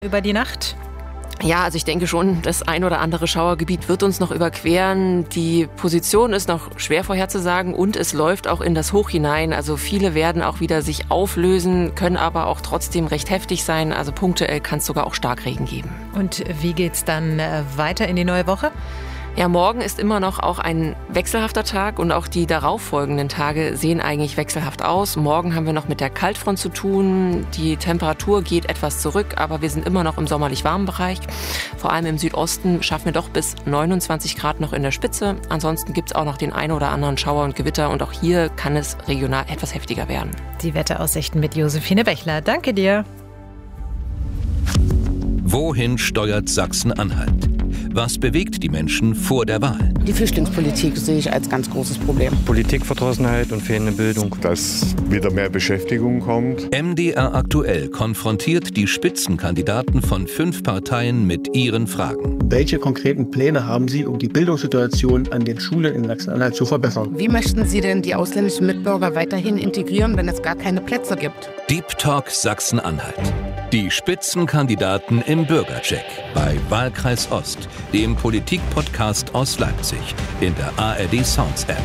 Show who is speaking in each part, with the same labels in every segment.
Speaker 1: über die Nacht?
Speaker 2: Ja, also ich denke schon, das ein oder andere Schauergebiet wird uns noch überqueren. Die Position ist noch schwer vorherzusagen und es läuft auch in das Hoch hinein. Also viele werden auch wieder sich auflösen, können aber auch trotzdem recht heftig sein. Also punktuell kann es sogar auch Starkregen geben.
Speaker 1: Und wie geht's dann weiter in die neue Woche?
Speaker 2: Ja, morgen ist immer noch auch ein wechselhafter Tag und auch die darauffolgenden Tage sehen eigentlich wechselhaft aus. Morgen haben wir noch mit der Kaltfront zu tun. Die Temperatur geht etwas zurück, aber wir sind immer noch im sommerlich warmen Bereich. Vor allem im Südosten schaffen wir doch bis 29 Grad noch in der Spitze. Ansonsten gibt es auch noch den ein oder anderen Schauer und Gewitter und auch hier kann es regional etwas heftiger werden.
Speaker 1: Die Wetteraussichten mit Josephine Bechler. Danke dir.
Speaker 3: Wohin steuert Sachsen-Anhalt? Was bewegt die Menschen vor der Wahl?
Speaker 4: Die Flüchtlingspolitik sehe ich als ganz großes Problem.
Speaker 5: Politikverdrossenheit und fehlende Bildung.
Speaker 6: Dass wieder mehr Beschäftigung kommt.
Speaker 3: MDR aktuell konfrontiert die Spitzenkandidaten von 5 Parteien mit ihren Fragen.
Speaker 7: Welche konkreten Pläne haben Sie, um die Bildungssituation an den Schulen in Sachsen-Anhalt zu verbessern?
Speaker 4: Wie möchten Sie denn die ausländischen Mitbürger weiterhin integrieren, wenn es gar keine Plätze gibt?
Speaker 3: Deep Talk Sachsen-Anhalt. Die Spitzenkandidaten im Bürgercheck bei Wahlkreis Ost, dem Politik-Podcast aus Leipzig, in der ARD Sounds App.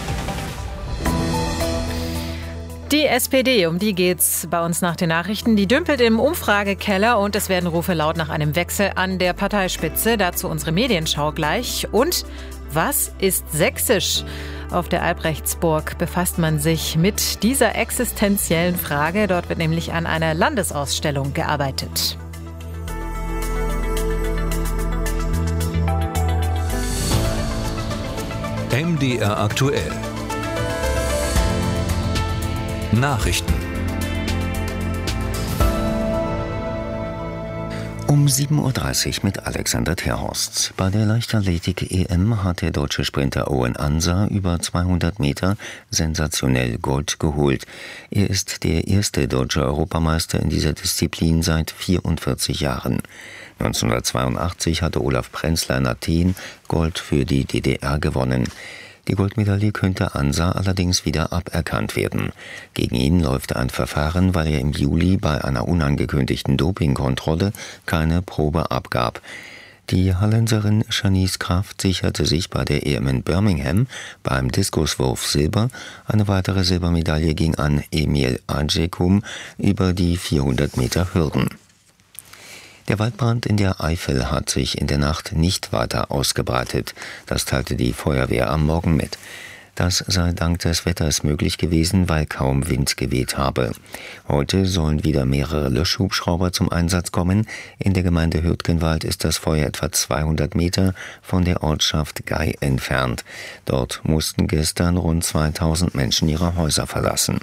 Speaker 1: Die SPD, um die geht's bei uns nach den Nachrichten. Die dümpelt im Umfragekeller und es werden Rufe laut nach einem Wechsel an der Parteispitze. Dazu unsere Medienschau gleich. Und was ist sächsisch? Auf der Albrechtsburg befasst man sich mit dieser existenziellen Frage. Dort wird nämlich an einer Landesausstellung gearbeitet.
Speaker 3: MDR aktuell. Nachrichten.
Speaker 8: Um 7.30 Uhr mit Alexander Terhorst. Bei der Leichtathletik-EM hat der deutsche Sprinter Owen Ansa über 200 Meter sensationell Gold geholt. Er ist der erste deutsche Europameister in dieser Disziplin seit 44 Jahren. 1982 hatte Olaf Prenzler in Athen Gold für die DDR gewonnen. Die Goldmedaille könnte Ansa allerdings wieder aberkannt werden. Gegen ihn läuft ein Verfahren, weil er im Juli bei einer unangekündigten Dopingkontrolle keine Probe abgab. Die Hallenserin Shanice Kraft sicherte sich bei der EM in Birmingham beim Diskuswurf Silber. Eine weitere Silbermedaille ging an Emil Acekum über die 400 Meter Hürden. Der Waldbrand in der Eifel hat sich in der Nacht nicht weiter ausgebreitet. Das teilte die Feuerwehr am Morgen mit. Das sei dank des Wetters möglich gewesen, weil kaum Wind geweht habe. Heute sollen wieder mehrere Löschhubschrauber zum Einsatz kommen. In der Gemeinde Hürtgenwald ist das Feuer etwa 200 Meter von der Ortschaft Gei entfernt. Dort mussten gestern rund 2000 Menschen ihre Häuser verlassen.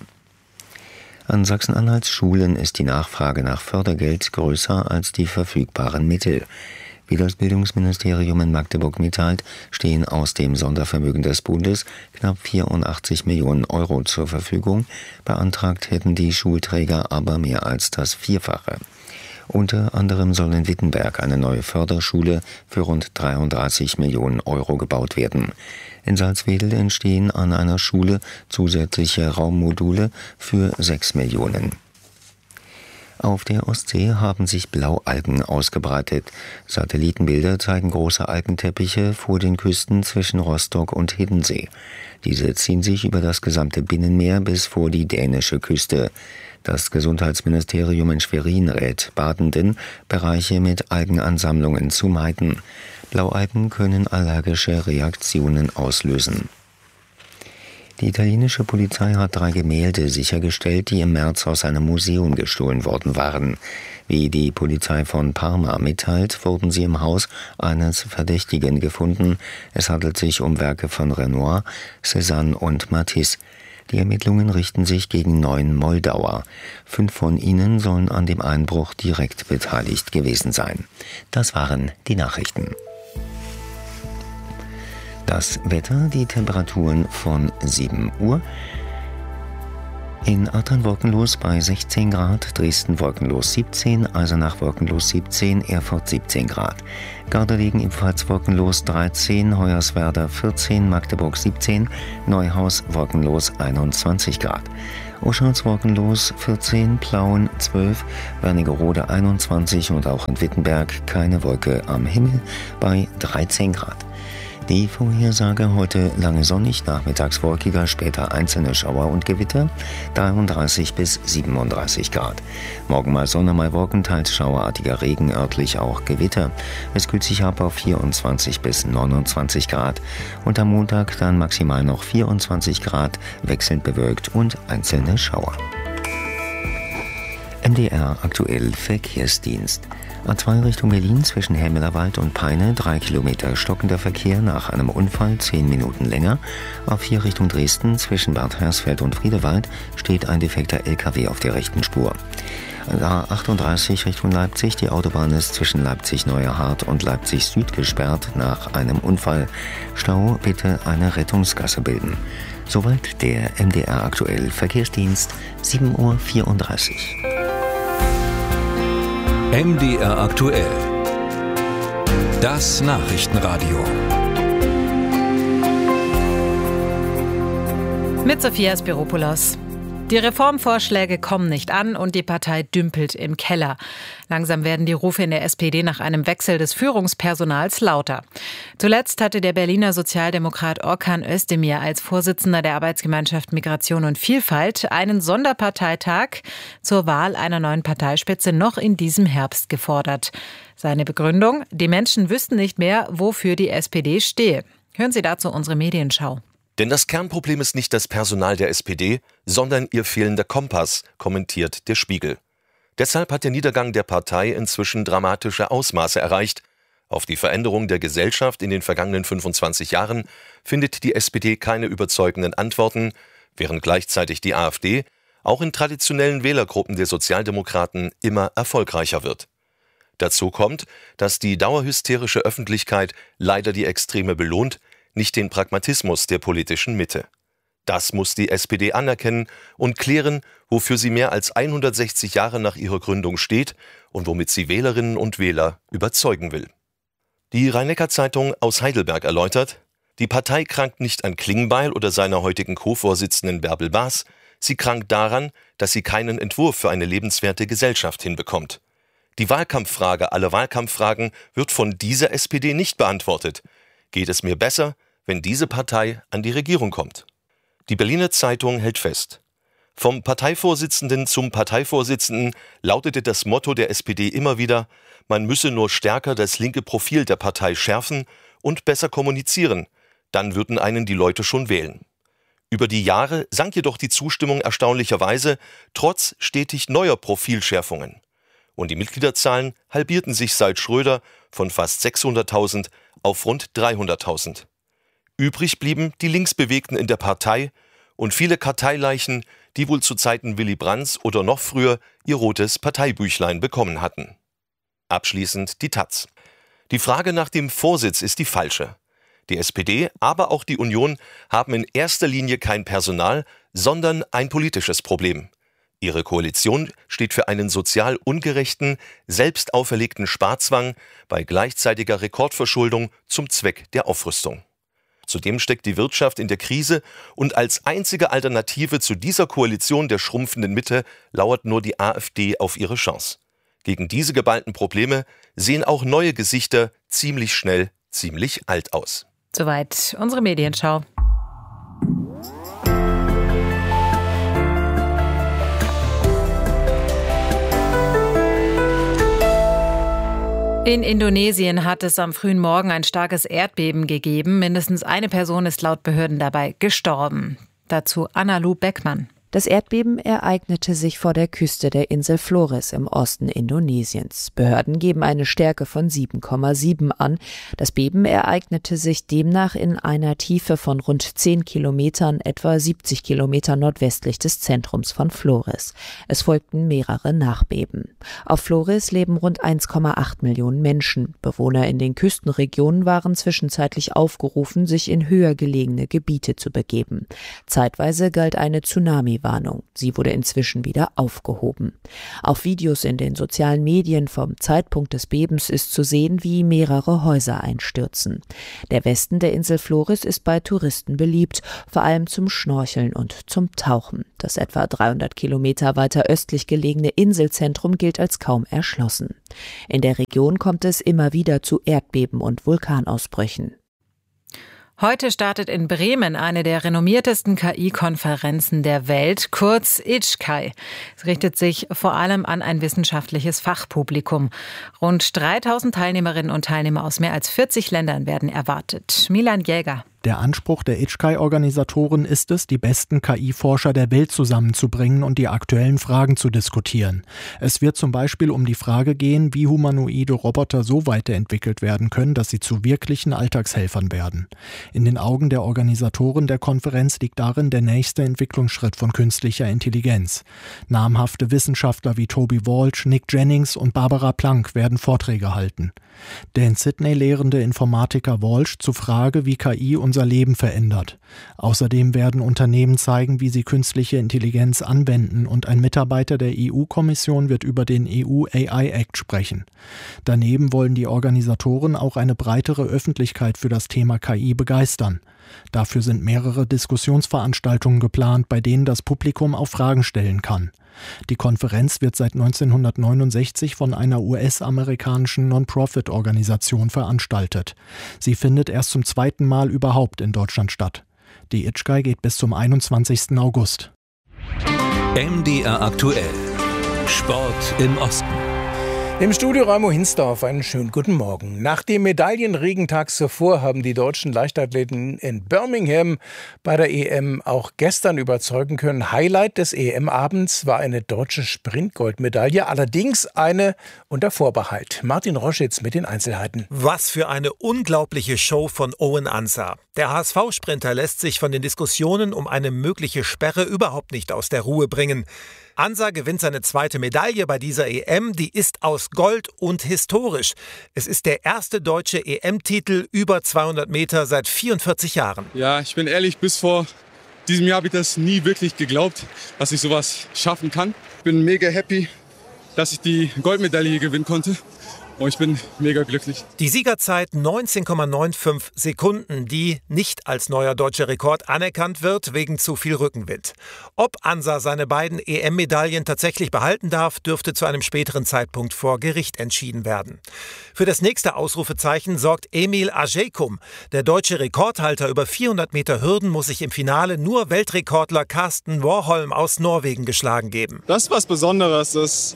Speaker 8: An Sachsen-Anhalts Schulen ist die Nachfrage nach Fördergeld größer als die verfügbaren Mittel. Wie das Bildungsministerium in Magdeburg mitteilt, stehen aus dem Sondervermögen des Bundes knapp 84 Millionen Euro zur Verfügung. Beantragt hätten die Schulträger aber mehr als das Vierfache. Unter anderem soll in Wittenberg eine neue Förderschule für rund 33 Millionen Euro gebaut werden. In Salzwedel entstehen an einer Schule zusätzliche Raummodule für 6 Millionen. Auf der Ostsee haben sich Blaualgen ausgebreitet. Satellitenbilder zeigen große Algenteppiche vor den Küsten zwischen Rostock und Hiddensee. Diese ziehen sich über das gesamte Binnenmeer bis vor die dänische Küste. Das Gesundheitsministerium in Schwerin rät Badenden, Bereiche mit Algenansammlungen zu meiden. Blaualgen können allergische Reaktionen auslösen. Die italienische Polizei hat 3 Gemälde sichergestellt, die im März aus einem Museum gestohlen worden waren. Wie die Polizei von Parma mitteilt, wurden sie im Haus eines Verdächtigen gefunden. Es handelt sich um Werke von Renoir, Cézanne und Matisse. Die Ermittlungen richten sich gegen 9 Moldauer. 5 von ihnen sollen an dem Einbruch direkt beteiligt gewesen sein. Das waren die Nachrichten. Das Wetter, die Temperaturen von 7 Uhr. In Adern wolkenlos bei 16 Grad, Dresden wolkenlos 17, Eisenach wolkenlos 17, Erfurt 17 Grad. Gardelegen ebenfalls wolkenlos 13, Hoyerswerda 14, Magdeburg 17, Neuhaus wolkenlos 21 Grad. Oschatz wolkenlos 14, Plauen 12, Wernigerode 21 und auch in Wittenberg keine Wolke am Himmel bei 13 Grad. Die Vorhersage: heute lange sonnig, nachmittags wolkiger, später einzelne Schauer und Gewitter, 33 bis 37 Grad. Morgen mal Sonne, mal Wolken, teils schauerartiger Regen, örtlich auch Gewitter. Es kühlt sich ab auf 24 bis 29 Grad. Und am Montag dann maximal noch 24 Grad, wechselnd bewölkt und einzelne Schauer. MDR aktuell Verkehrsdienst. A2 Richtung Berlin zwischen Helmelerwald und Peine, 3 Kilometer stockender Verkehr nach einem Unfall, 10 Minuten länger. A4 Richtung Dresden zwischen Bad Hersfeld und Friedewald steht ein defekter LKW auf der rechten Spur. A38 Richtung Leipzig, die Autobahn ist zwischen Leipzig-Neuerhardt und Leipzig Süd gesperrt nach einem Unfall. Stau, bitte eine Rettungsgasse bilden. Soweit der MDR aktuell Verkehrsdienst, 7:34 Uhr.
Speaker 3: MDR aktuell. Das Nachrichtenradio.
Speaker 1: Mit Sophia Spiropoulos. Die Reformvorschläge kommen nicht an und die Partei dümpelt im Keller. Langsam werden die Rufe in der SPD nach einem Wechsel des Führungspersonals lauter. Zuletzt hatte der Berliner Sozialdemokrat Orkan Özdemir als Vorsitzender der Arbeitsgemeinschaft Migration und Vielfalt einen Sonderparteitag zur Wahl einer neuen Parteispitze noch in diesem Herbst gefordert. Seine Begründung: die Menschen wüssten nicht mehr, wofür die SPD stehe. Hören Sie dazu unsere Medienschau.
Speaker 9: Denn das Kernproblem ist nicht das Personal der SPD, sondern ihr fehlender Kompass, kommentiert der Spiegel. Deshalb hat der Niedergang der Partei inzwischen dramatische Ausmaße erreicht. Auf die Veränderung der Gesellschaft in den vergangenen 25 Jahren findet die SPD keine überzeugenden Antworten, während gleichzeitig die AfD auch in traditionellen Wählergruppen der Sozialdemokraten immer erfolgreicher wird. Dazu kommt, dass die dauerhysterische Öffentlichkeit leider die Extreme belohnt, nicht den Pragmatismus der politischen Mitte. Das muss die SPD anerkennen und klären, wofür sie mehr als 160 Jahre nach ihrer Gründung steht und womit sie Wählerinnen und Wähler überzeugen will. Die Rhein-Neckar-Zeitung aus Heidelberg erläutert: Die Partei krankt nicht an Klingbeil oder seiner heutigen Co-Vorsitzenden Bärbel Baas, sie krankt daran, dass sie keinen Entwurf für eine lebenswerte Gesellschaft hinbekommt. Die Wahlkampffrage aller Wahlkampffragen wird von dieser SPD nicht beantwortet. Geht es mir besser, wenn diese Partei an die Regierung kommt? Die Berliner Zeitung hält fest: Vom Parteivorsitzenden zum Parteivorsitzenden lautete das Motto der SPD immer wieder, man müsse nur stärker das linke Profil der Partei schärfen und besser kommunizieren, dann würden einen die Leute schon wählen. Über die Jahre sank jedoch die Zustimmung erstaunlicherweise, trotz stetig neuer Profilschärfungen. Und die Mitgliederzahlen halbierten sich seit Schröder von fast 600.000 auf rund 300.000. Übrig blieben die Linksbewegten in der Partei und viele Karteileichen, die wohl zu Zeiten Willy Brandts oder noch früher ihr rotes Parteibüchlein bekommen hatten. Abschließend die taz. Die Frage nach dem Vorsitz ist die falsche. Die SPD, aber auch die Union haben in erster Linie kein Personal, sondern ein politisches Problem. Ihre Koalition steht für einen sozial ungerechten, selbst auferlegten Sparzwang bei gleichzeitiger Rekordverschuldung zum Zweck der Aufrüstung. Zudem steckt die Wirtschaft in der Krise und als einzige Alternative zu dieser Koalition der schrumpfenden Mitte lauert nur die AfD auf ihre Chance. Gegen diese geballten Probleme sehen auch neue Gesichter ziemlich schnell ziemlich alt aus.
Speaker 1: Soweit unsere Medienschau. In Indonesien hat es am frühen Morgen ein starkes Erdbeben gegeben. Mindestens eine Person ist laut Behörden dabei gestorben. Dazu Anna-Lu Beckmann.
Speaker 10: Das Erdbeben ereignete sich vor der Küste der Insel Flores im Osten Indonesiens. Behörden geben eine Stärke von 7,7 an. Das Beben ereignete sich demnach in einer Tiefe von rund 10 Kilometern, etwa 70 Kilometer nordwestlich des Zentrums von Flores. Es folgten mehrere Nachbeben. Auf Flores leben rund 1,8 Millionen Menschen. Bewohner in den Küstenregionen waren zwischenzeitlich aufgerufen, sich in höher gelegene Gebiete zu begeben. Zeitweise galt eine Tsunami Tsunami-Warnung. Sie wurde inzwischen wieder aufgehoben. Auf Videos in den sozialen Medien vom Zeitpunkt des Bebens ist zu sehen, wie mehrere Häuser einstürzen. Der Westen der Insel Flores ist bei Touristen beliebt, vor allem zum Schnorcheln und zum Tauchen. Das etwa 300 Kilometer weiter östlich gelegene Inselzentrum gilt als kaum erschlossen. In der Region kommt es immer wieder zu Erdbeben und Vulkanausbrüchen.
Speaker 1: Heute startet in Bremen eine der renommiertesten KI-Konferenzen der Welt, kurz ICHKAI. Es richtet sich vor allem an ein wissenschaftliches Fachpublikum. Rund 3000 Teilnehmerinnen und Teilnehmer aus mehr als 40 Ländern werden erwartet. Milan Jäger.
Speaker 11: Der Anspruch der ICHKAI-Organisatoren ist es, die besten KI-Forscher der Welt zusammenzubringen und die aktuellen Fragen zu diskutieren. Es wird zum Beispiel um die Frage gehen, wie humanoide Roboter so weiterentwickelt werden können, dass sie zu wirklichen Alltagshelfern werden. In den Augen der Organisatoren der Konferenz liegt darin der nächste Entwicklungsschritt von künstlicher Intelligenz. Namhafte Wissenschaftler wie Toby Walsh, Nick Jennings und Barbara Planck werden Vorträge halten. Der in Sydney lehrende Informatiker Walsh zur Frage, wie KI unser Leben verändert. Außerdem werden Unternehmen zeigen, wie sie künstliche Intelligenz anwenden, und ein Mitarbeiter der EU-Kommission wird über den EU AI Act sprechen. Daneben wollen die Organisatoren auch eine breitere Öffentlichkeit für das Thema KI begeistern. Dafür sind mehrere Diskussionsveranstaltungen geplant, bei denen das Publikum auch Fragen stellen kann. Die Konferenz wird seit 1969 von einer US-amerikanischen Non-Profit-Organisation veranstaltet. Sie findet erst zum zweiten Mal überhaupt in Deutschland statt. Die ICHKAI geht bis zum 21. August.
Speaker 3: MDR aktuell. Sport im Osten.
Speaker 12: Im Studio Raimo Hinsdorf, einen schönen guten Morgen. Nach dem Medaillenregen tags zuvor haben die deutschen Leichtathleten in Birmingham bei der EM auch gestern überzeugen können. Highlight des EM-Abends war eine deutsche Sprintgoldmedaille, allerdings eine unter Vorbehalt. Martin Roschitz mit den Einzelheiten.
Speaker 13: Was für eine unglaubliche Show von Owen Ansah. Der HSV-Sprinter lässt sich von den Diskussionen um eine mögliche Sperre überhaupt nicht aus der Ruhe bringen. Ansah gewinnt seine zweite Medaille bei dieser EM, die ist aus Gold und historisch. Es ist der erste deutsche EM-Titel über 200 Meter seit 44 Jahren.
Speaker 14: Ja, ich bin ehrlich, bis vor diesem Jahr habe ich das nie wirklich geglaubt, dass ich sowas schaffen kann. Ich bin mega happy, dass ich die Goldmedaille gewinnen konnte. Und ich bin mega glücklich.
Speaker 13: Die Siegerzeit 19,95 Sekunden, die nicht als neuer deutscher Rekord anerkannt wird, wegen zu viel Rückenwind. Ob Ansah seine beiden EM-Medaillen tatsächlich behalten darf, dürfte zu einem späteren Zeitpunkt vor Gericht entschieden werden. Für das nächste Ausrufezeichen sorgt Emil Ajekum. Der deutsche Rekordhalter über 400 Meter Hürden muss sich im Finale nur Weltrekordler Karsten Warholm aus Norwegen geschlagen geben.
Speaker 14: Das ist was Besonderes. Das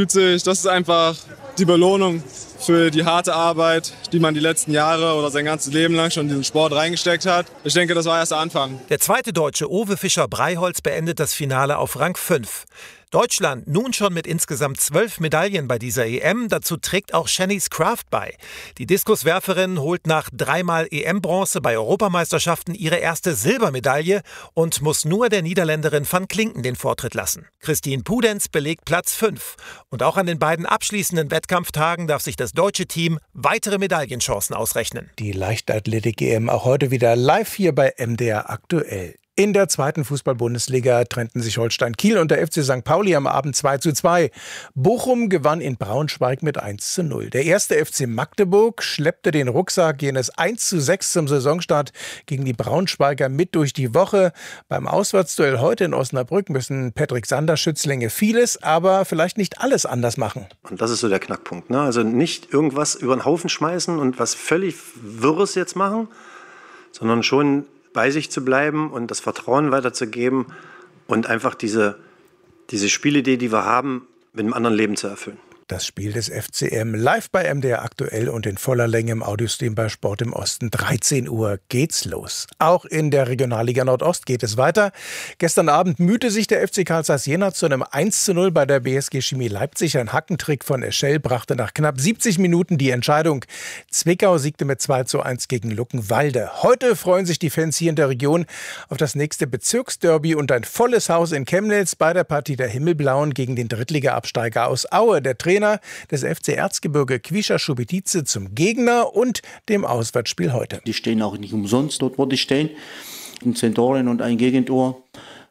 Speaker 14: ist einfach die Belohnung für die harte Arbeit, die man die letzten Jahre oder sein ganzes Leben lang schon in diesen Sport reingesteckt hat. Ich denke, das war erst der Anfang.
Speaker 13: Der zweite Deutsche Owe Fischer-Breiholz beendet das Finale auf Rang 5. Deutschland nun schon mit insgesamt 12 Medaillen bei dieser EM. Dazu trägt auch Shanice Kraft bei. Die Diskuswerferin holt nach 3-mal EM-Bronze bei Europameisterschaften ihre erste Silbermedaille und muss nur der Niederländerin Van Klinken den Vortritt lassen. Christine Pudenz belegt Platz 5. Und auch an den beiden abschließenden Wettkampftagen darf sich das deutsche Team weitere Medaillenchancen ausrechnen.
Speaker 12: Die Leichtathletik-EM auch heute wieder live hier bei MDR aktuell. In der zweiten Fußball-Bundesliga trennten sich Holstein Kiel und der FC St. Pauli am Abend 2:2. Bochum gewann in Braunschweig mit 1:0. Der erste FC Magdeburg schleppte den Rucksack jenes 1:6 zum Saisonstart gegen die Braunschweiger mit durch die Woche. Beim Auswärtsduell heute in Osnabrück müssen Patrick Sander-Schützlinge vieles, aber vielleicht nicht alles anders machen.
Speaker 15: Und das ist so der Knackpunkt, ne? Also nicht irgendwas über den Haufen schmeißen und was völlig Wirres jetzt machen, sondern schon bei sich zu bleiben und das Vertrauen weiterzugeben und einfach diese Spielidee, die wir haben, mit einem anderen Leben zu erfüllen.
Speaker 12: Das Spiel des FCM live bei MDR aktuell und in voller Länge im Audiostream bei Sport im Osten. 13 Uhr geht's los. Auch in der Regionalliga Nordost geht es weiter. Gestern Abend mühte sich der FC Carl Zeiss Jena zu einem 1:0 bei der BSG Chemie Leipzig. Ein Hackentrick von Eschel brachte nach knapp 70 Minuten die Entscheidung. Zwickau siegte mit 2:1 gegen Luckenwalde. Heute freuen sich die Fans hier in der Region auf das nächste Bezirksderby und ein volles Haus in Chemnitz bei der Partie der Himmelblauen gegen den Drittliga-Absteiger aus Aue. Der Trainer des FC Erzgebirge Quischa Schubitice zum Gegner und dem Auswärtsspiel heute.
Speaker 16: Die stehen auch nicht umsonst dort, wo die stehen. Ein Zentoren und ein Gegentor.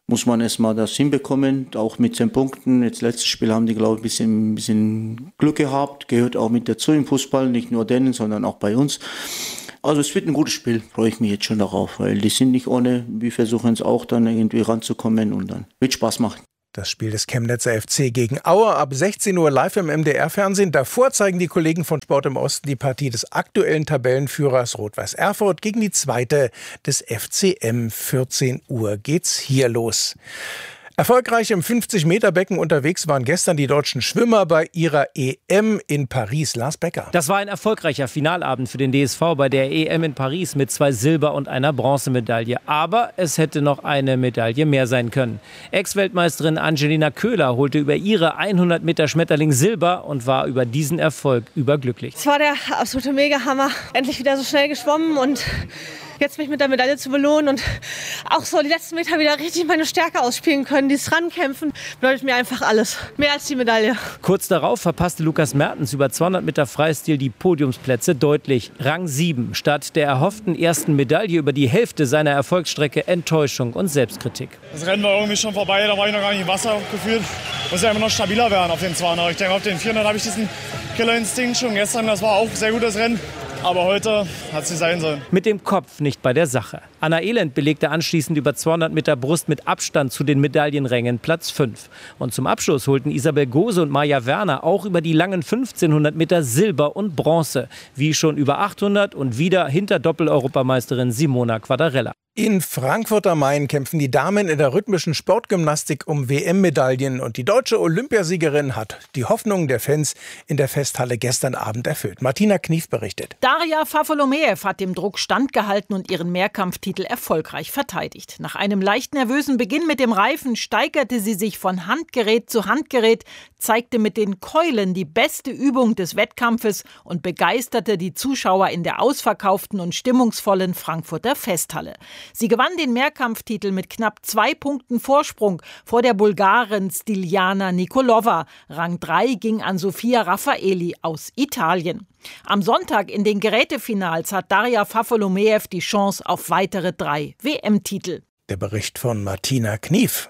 Speaker 7: muss man erstmal das hinbekommen, auch mit 10 Punkten. Jetzt letztes Spiel haben die, glaube ich, ein bisschen Glück gehabt, gehört auch mit dazu im Fußball, nicht nur denen, sondern auch bei uns. Also es wird ein gutes Spiel, freue ich mich jetzt schon darauf, weil die sind nicht ohne, wir versuchen es auch dann irgendwie ranzukommen und dann wird Spaß machen.
Speaker 12: Das Spiel des Chemnitzer FC gegen Aue ab 16 Uhr live im MDR-Fernsehen. Davor zeigen die Kollegen von Sport im Osten die Partie des aktuellen Tabellenführers Rot-Weiß Erfurt gegen die zweite des FCM. 14 Uhr geht's hier los. Erfolgreich im 50-Meter-Becken unterwegs waren gestern die deutschen Schwimmer bei ihrer EM in Paris. Lars Becker.
Speaker 16: Das war ein erfolgreicher Finalabend für den DSV bei der EM in Paris mit 2 Silber- und einer Bronzemedaille. Aber es hätte noch eine Medaille mehr sein können. Ex-Weltmeisterin Angelina Köhler holte über ihre 100 Meter Schmetterling Silber und war über diesen Erfolg überglücklich.
Speaker 17: Es war der absolute Mega-Hammer. Endlich wieder so schnell geschwommen und jetzt mich mit der Medaille zu belohnen und auch so die letzten Meter wieder richtig meine Stärke ausspielen können. Dieses Rankämpfen bedeutet mir einfach alles. Mehr als die Medaille.
Speaker 16: Kurz darauf verpasste Lukas Mertens über 200 Meter Freistil die Podiumsplätze deutlich. Rang 7. Statt der erhofften ersten Medaille über die Hälfte seiner Erfolgsstrecke Enttäuschung und Selbstkritik.
Speaker 18: Das Rennen war irgendwie schon vorbei, da war ich noch gar nicht im Wasser gefühlt. Muss ja immer noch stabiler werden auf den 200. Ich denke, auf den 400 habe ich diesen Killerinstinkt schon gestern. Das war auch ein sehr gutes Rennen. Aber heute hat es nicht sein sollen.
Speaker 16: Mit dem Kopf nicht bei der Sache. Anna Elend belegte anschließend über 200 Meter Brust mit Abstand zu den Medaillenrängen Platz 5. Und zum Abschluss holten Isabel Gose und Maja Werner auch über die langen 1500 Meter Silber und Bronze. Wie schon über 800 und wieder hinter Doppel-Europameisterin Simona Quadarella.
Speaker 12: In Frankfurt am Main kämpfen die Damen in der rhythmischen Sportgymnastik um WM-Medaillen. Und die deutsche Olympiasiegerin hat die Hoffnungen der Fans in der Festhalle gestern Abend erfüllt. Martina Knief berichtet.
Speaker 19: Daria Fafolomeev hat dem Druck standgehalten und ihren Mehrkampftitel erfolgreich verteidigt. Nach einem leicht nervösen Beginn mit dem Reifen steigerte sie sich von Handgerät zu Handgerät, zeigte mit den Keulen die beste Übung des Wettkampfes und begeisterte die Zuschauer in der ausverkauften und stimmungsvollen Frankfurter Festhalle. Sie gewann den Mehrkampftitel mit knapp 2 Punkten Vorsprung vor der Bulgarin Stiljana Nikolova. Rang 3 ging an Sofia Raffaeli aus Italien. Am Sonntag in den Gerätefinals hat Daria Fafolomeev die Chance auf weitere 3 WM-Titel.
Speaker 12: Der Bericht von Martina Knief.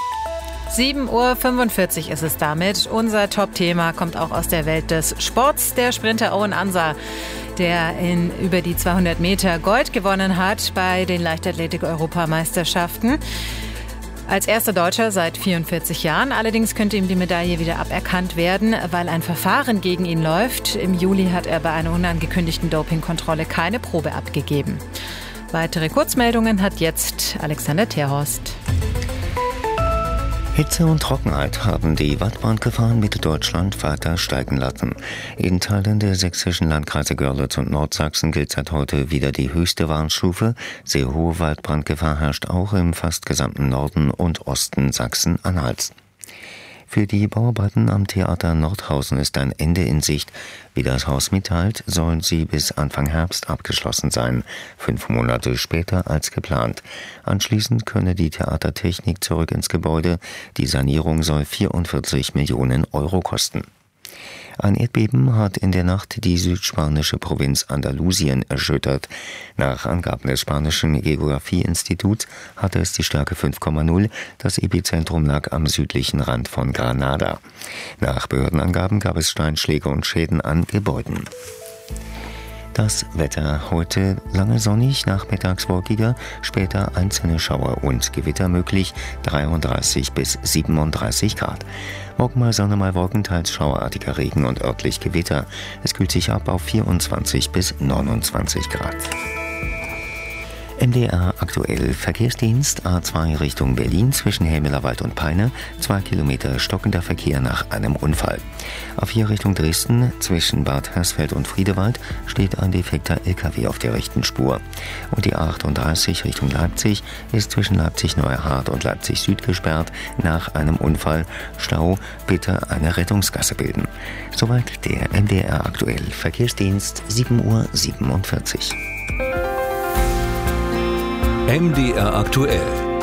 Speaker 1: 7:45 Uhr ist es damit. Unser Top-Thema kommt auch aus der Welt des Sports. Der Sprinter Owen Ansah, der in über die 200 Meter Gold gewonnen hat bei den Leichtathletik-Europameisterschaften. Als erster Deutscher seit 44 Jahren. Allerdings könnte ihm die Medaille wieder aberkannt werden, weil ein Verfahren gegen ihn läuft. Im Juli hat er bei einer unangekündigten Dopingkontrolle keine Probe abgegeben. Weitere Kurzmeldungen hat jetzt Alexander Terhorst.
Speaker 8: Hitze und Trockenheit haben die Waldbrandgefahren Mitteldeutschland weiter steigen lassen. In Teilen der sächsischen Landkreise Görlitz und Nordsachsen gilt seit heute wieder die höchste Warnstufe. Sehr hohe Waldbrandgefahr herrscht auch im fast gesamten Norden und Osten Sachsen-Anhalts. Für die Bauarbeiten am Theater Nordhausen ist ein Ende in Sicht. Wie das Haus mitteilt, sollen sie bis Anfang Herbst abgeschlossen sein, 5 Monate später als geplant. Anschließend könne die Theatertechnik zurück ins Gebäude. Die Sanierung soll 44 Millionen Euro kosten. Ein Erdbeben hat in der Nacht die südspanische Provinz Andalusien erschüttert. Nach Angaben des spanischen Geografieinstituts hatte es die Stärke 5,0. Das Epizentrum lag am südlichen Rand von Granada. Nach Behördenangaben gab es Steinschläge und Schäden an Gebäuden. Das Wetter heute lange sonnig, nachmittags wolkiger, später einzelne Schauer und Gewitter möglich, 33 bis 37 Grad. Morgen mal Sonne, mal Wolken, teils schauerartiger Regen und örtlich Gewitter. Es kühlt sich ab auf 24 bis 29 Grad. MDR aktuell Verkehrsdienst A2 Richtung Berlin zwischen Helmelerwald und Peine, 2 Kilometer stockender Verkehr nach einem Unfall. A4 Richtung Dresden zwischen Bad Hersfeld und Friedewald steht ein defekter LKW auf der rechten Spur. Und die A38 Richtung Leipzig ist zwischen Leipzig-Neuerhard und Leipzig Süd gesperrt nach einem Unfall. Stau, bitte eine Rettungsgasse bilden. Soweit der MDR aktuell Verkehrsdienst, 7:47 Uhr.
Speaker 3: MDR aktuell.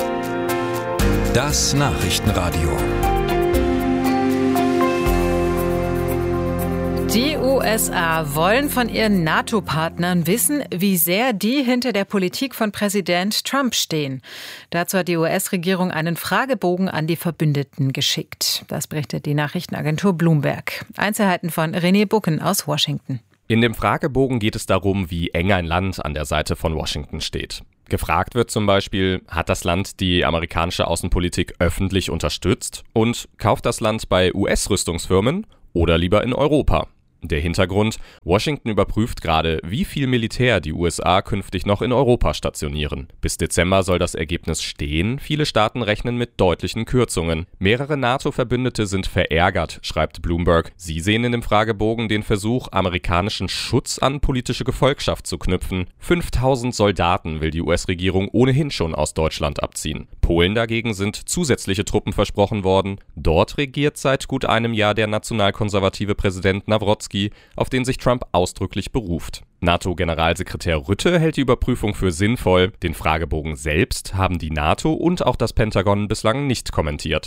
Speaker 3: Das Nachrichtenradio.
Speaker 1: Die USA wollen von ihren NATO-Partnern wissen, wie sehr die hinter der Politik von Präsident Trump stehen. Dazu hat die US-Regierung einen Fragebogen an die Verbündeten geschickt. Das berichtet die Nachrichtenagentur Bloomberg. Einzelheiten von René Bucken aus Washington.
Speaker 20: In dem Fragebogen geht es darum, wie eng ein Land an der Seite von Washington steht. Gefragt wird zum Beispiel, hat das Land die amerikanische Außenpolitik öffentlich unterstützt und kauft das Land bei US-Rüstungsfirmen oder lieber in Europa? Der Hintergrund: Washington überprüft gerade, wie viel Militär die USA künftig noch in Europa stationieren. Bis Dezember soll das Ergebnis stehen. Viele Staaten rechnen mit deutlichen Kürzungen. Mehrere NATO-Verbündete sind verärgert, schreibt Bloomberg. Sie sehen in dem Fragebogen den Versuch, amerikanischen Schutz an politische Gefolgschaft zu knüpfen. 5000 Soldaten will die US-Regierung ohnehin schon aus Deutschland abziehen. Polen dagegen sind zusätzliche Truppen versprochen worden. Dort regiert seit gut einem Jahr der nationalkonservative Präsident Nawrocki, auf den sich Trump ausdrücklich beruft. NATO-Generalsekretär Rutte hält die Überprüfung für sinnvoll. Den Fragebogen selbst haben die NATO und auch das Pentagon bislang nicht kommentiert.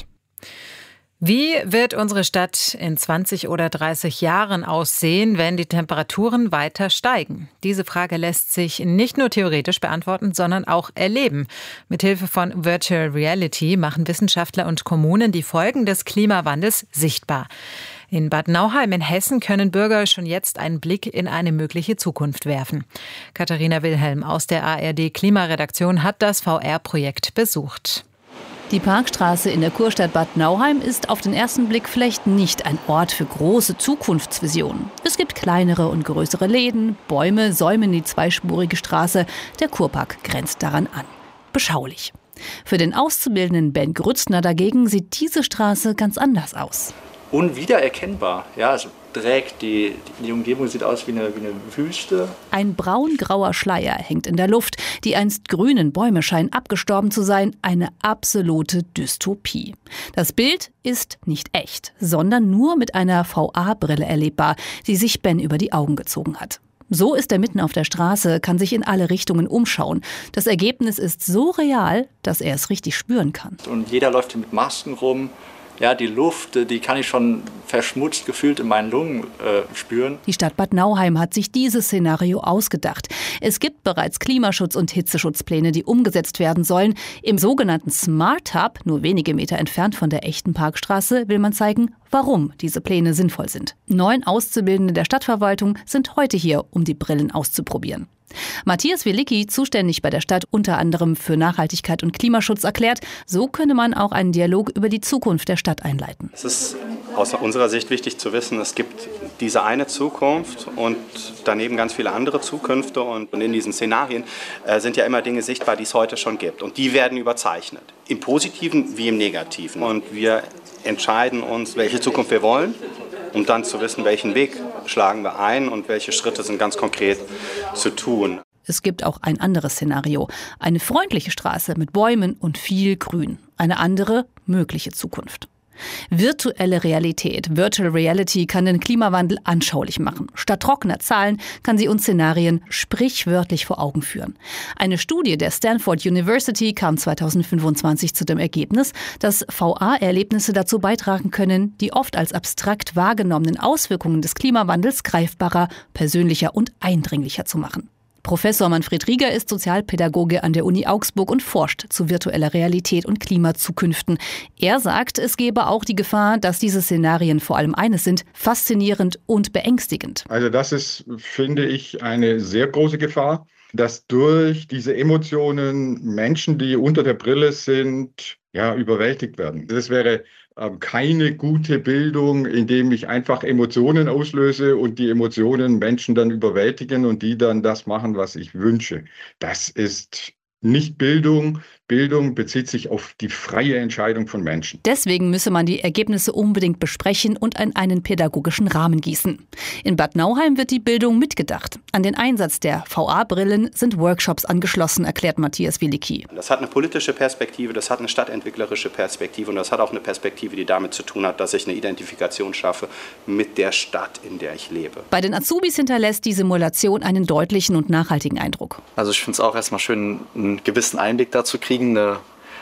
Speaker 1: Wie wird unsere Stadt in 20 oder 30 Jahren aussehen, wenn die Temperaturen weiter steigen? Diese Frage lässt sich nicht nur theoretisch beantworten, sondern auch erleben. Mithilfe von Virtual Reality machen Wissenschaftler und Kommunen die Folgen des Klimawandels sichtbar. In Bad Nauheim in Hessen können Bürger schon jetzt einen Blick in eine mögliche Zukunft werfen. Katharina Wilhelm aus der ARD Klimaredaktion hat das VR-Projekt besucht.
Speaker 21: Die Parkstraße in der Kurstadt Bad Nauheim ist auf den ersten Blick vielleicht nicht ein Ort für große Zukunftsvisionen. Es gibt kleinere und größere Läden, Bäume säumen die zweispurige Straße, der Kurpark grenzt daran an. Beschaulich. Für den Auszubildenden Ben Grützner dagegen sieht diese Straße ganz anders aus.
Speaker 22: Unwiedererkennbar. Ja, es trägt, die Umgebung sieht aus wie eine Wüste.
Speaker 21: Ein braun-grauer Schleier hängt in der Luft. Die einst grünen Bäume scheinen abgestorben zu sein. Eine absolute Dystopie. Das Bild ist nicht echt, sondern nur mit einer VR-Brille erlebbar, die sich Ben über die Augen gezogen hat. So ist er mitten auf der Straße, kann sich in alle Richtungen umschauen. Das Ergebnis ist so real, dass er es richtig spüren kann.
Speaker 22: Und jeder läuft hier mit Masken rum. Ja, die Luft, die kann ich schon verschmutzt gefühlt in meinen Lungen spüren.
Speaker 21: Die Stadt Bad Nauheim hat sich dieses Szenario ausgedacht. Es gibt bereits Klimaschutz- und Hitzeschutzpläne, die umgesetzt werden sollen. Im sogenannten Smart Hub, nur wenige Meter entfernt von der echten Parkstraße, will man zeigen, warum diese Pläne sinnvoll sind. 9 Auszubildende der Stadtverwaltung sind heute hier, um die Brillen auszuprobieren. Matthias Wilicki, zuständig bei der Stadt unter anderem für Nachhaltigkeit und Klimaschutz, erklärt, so könne man auch einen Dialog über die Zukunft der Stadt einleiten.
Speaker 23: Es ist aus unserer Sicht wichtig zu wissen, es gibt diese eine Zukunft und daneben ganz viele andere Zukünfte. Und in diesen Szenarien sind ja immer Dinge sichtbar, die es heute schon gibt. Und die werden überzeichnet, im Positiven wie im Negativen. Und wir entscheiden uns, welche Zukunft wir wollen. Um dann zu wissen, welchen Weg schlagen wir ein und welche Schritte sind ganz konkret zu tun.
Speaker 21: Es gibt auch ein anderes Szenario. Eine freundliche Straße mit Bäumen und viel Grün. Eine andere mögliche Zukunft. Virtuelle Realität, Virtual Reality kann den Klimawandel anschaulich machen. Statt trockener Zahlen kann sie uns Szenarien sprichwörtlich vor Augen führen. Eine Studie der Stanford University kam 2025 zu dem Ergebnis, dass VR-Erlebnisse dazu beitragen können, die oft als abstrakt wahrgenommenen Auswirkungen des Klimawandels greifbarer, persönlicher und eindringlicher zu machen. Professor Manfred Rieger ist Sozialpädagoge an der Uni Augsburg und forscht zu virtueller Realität und Klimazukünften. Er sagt, es gebe auch die Gefahr, dass diese Szenarien vor allem eines sind: faszinierend und beängstigend.
Speaker 24: Also das ist, finde ich, eine sehr große Gefahr, dass durch diese Emotionen Menschen, die unter der Brille sind, überwältigt werden. Das wäre keine gute Bildung, indem ich einfach Emotionen auslöse und die Emotionen Menschen dann überwältigen und die dann das machen, was ich wünsche. Das ist nicht Bildung. Bildung bezieht sich auf die freie Entscheidung von Menschen.
Speaker 21: Deswegen müsse man die Ergebnisse unbedingt besprechen und in einen pädagogischen Rahmen gießen. In Bad Nauheim wird die Bildung mitgedacht. An den Einsatz der VR-Brillen sind Workshops angeschlossen, erklärt Matthias Wilicki.
Speaker 23: Das hat eine politische Perspektive, das hat eine stadtentwicklerische Perspektive und das hat auch eine Perspektive, die damit zu tun hat, dass ich eine Identifikation schaffe mit der Stadt, in der ich lebe.
Speaker 21: Bei den Azubis hinterlässt die Simulation einen deutlichen und nachhaltigen Eindruck.
Speaker 22: Also ich finde es auch erstmal schön, einen gewissen Einblick dazu kriegen, eine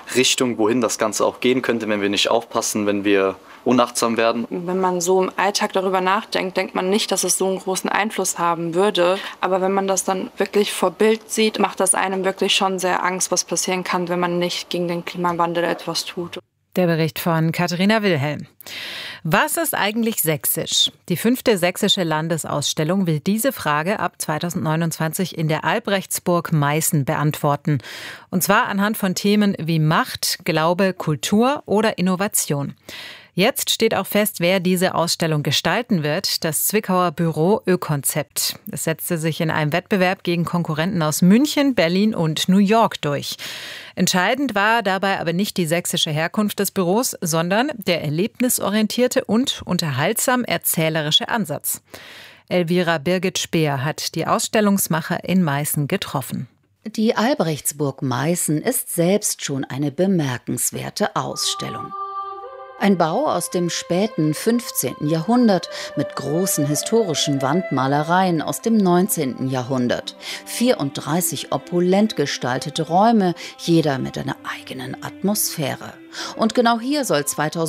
Speaker 2: Richtung, wohin das Ganze auch gehen könnte, wenn wir nicht aufpassen, wenn wir unachtsam werden.
Speaker 4: Wenn man so im Alltag darüber nachdenkt, denkt man nicht, dass es so einen großen Einfluss haben würde. Aber wenn man das dann wirklich vor Bild sieht, macht das einem wirklich schon sehr Angst, was passieren kann, wenn man nicht gegen den Klimawandel etwas tut.
Speaker 1: Der Bericht von Katharina Wilhelm. Was ist eigentlich sächsisch? Die 5. sächsische Landesausstellung will diese Frage ab 2029 in der Albrechtsburg Meißen beantworten. Und zwar anhand von Themen wie Macht, Glaube, Kultur oder Innovation. Jetzt steht auch fest, wer diese Ausstellung gestalten wird, das Zwickauer Büro Ö-Konzept. Es setzte sich in einem Wettbewerb gegen Konkurrenten aus München, Berlin und New York durch. Entscheidend war dabei aber nicht die sächsische Herkunft des Büros, sondern der erlebnisorientierte und unterhaltsam erzählerische Ansatz. Elvira Birgit-Speer hat die Ausstellungsmacher in Meißen getroffen.
Speaker 5: Die Albrechtsburg Meißen ist selbst schon eine bemerkenswerte Ausstellung. Ein Bau aus dem späten 15. Jahrhundert mit großen historischen Wandmalereien aus dem 19. Jahrhundert. 34 opulent gestaltete Räume, jeder mit einer eigenen Atmosphäre. Und genau hier soll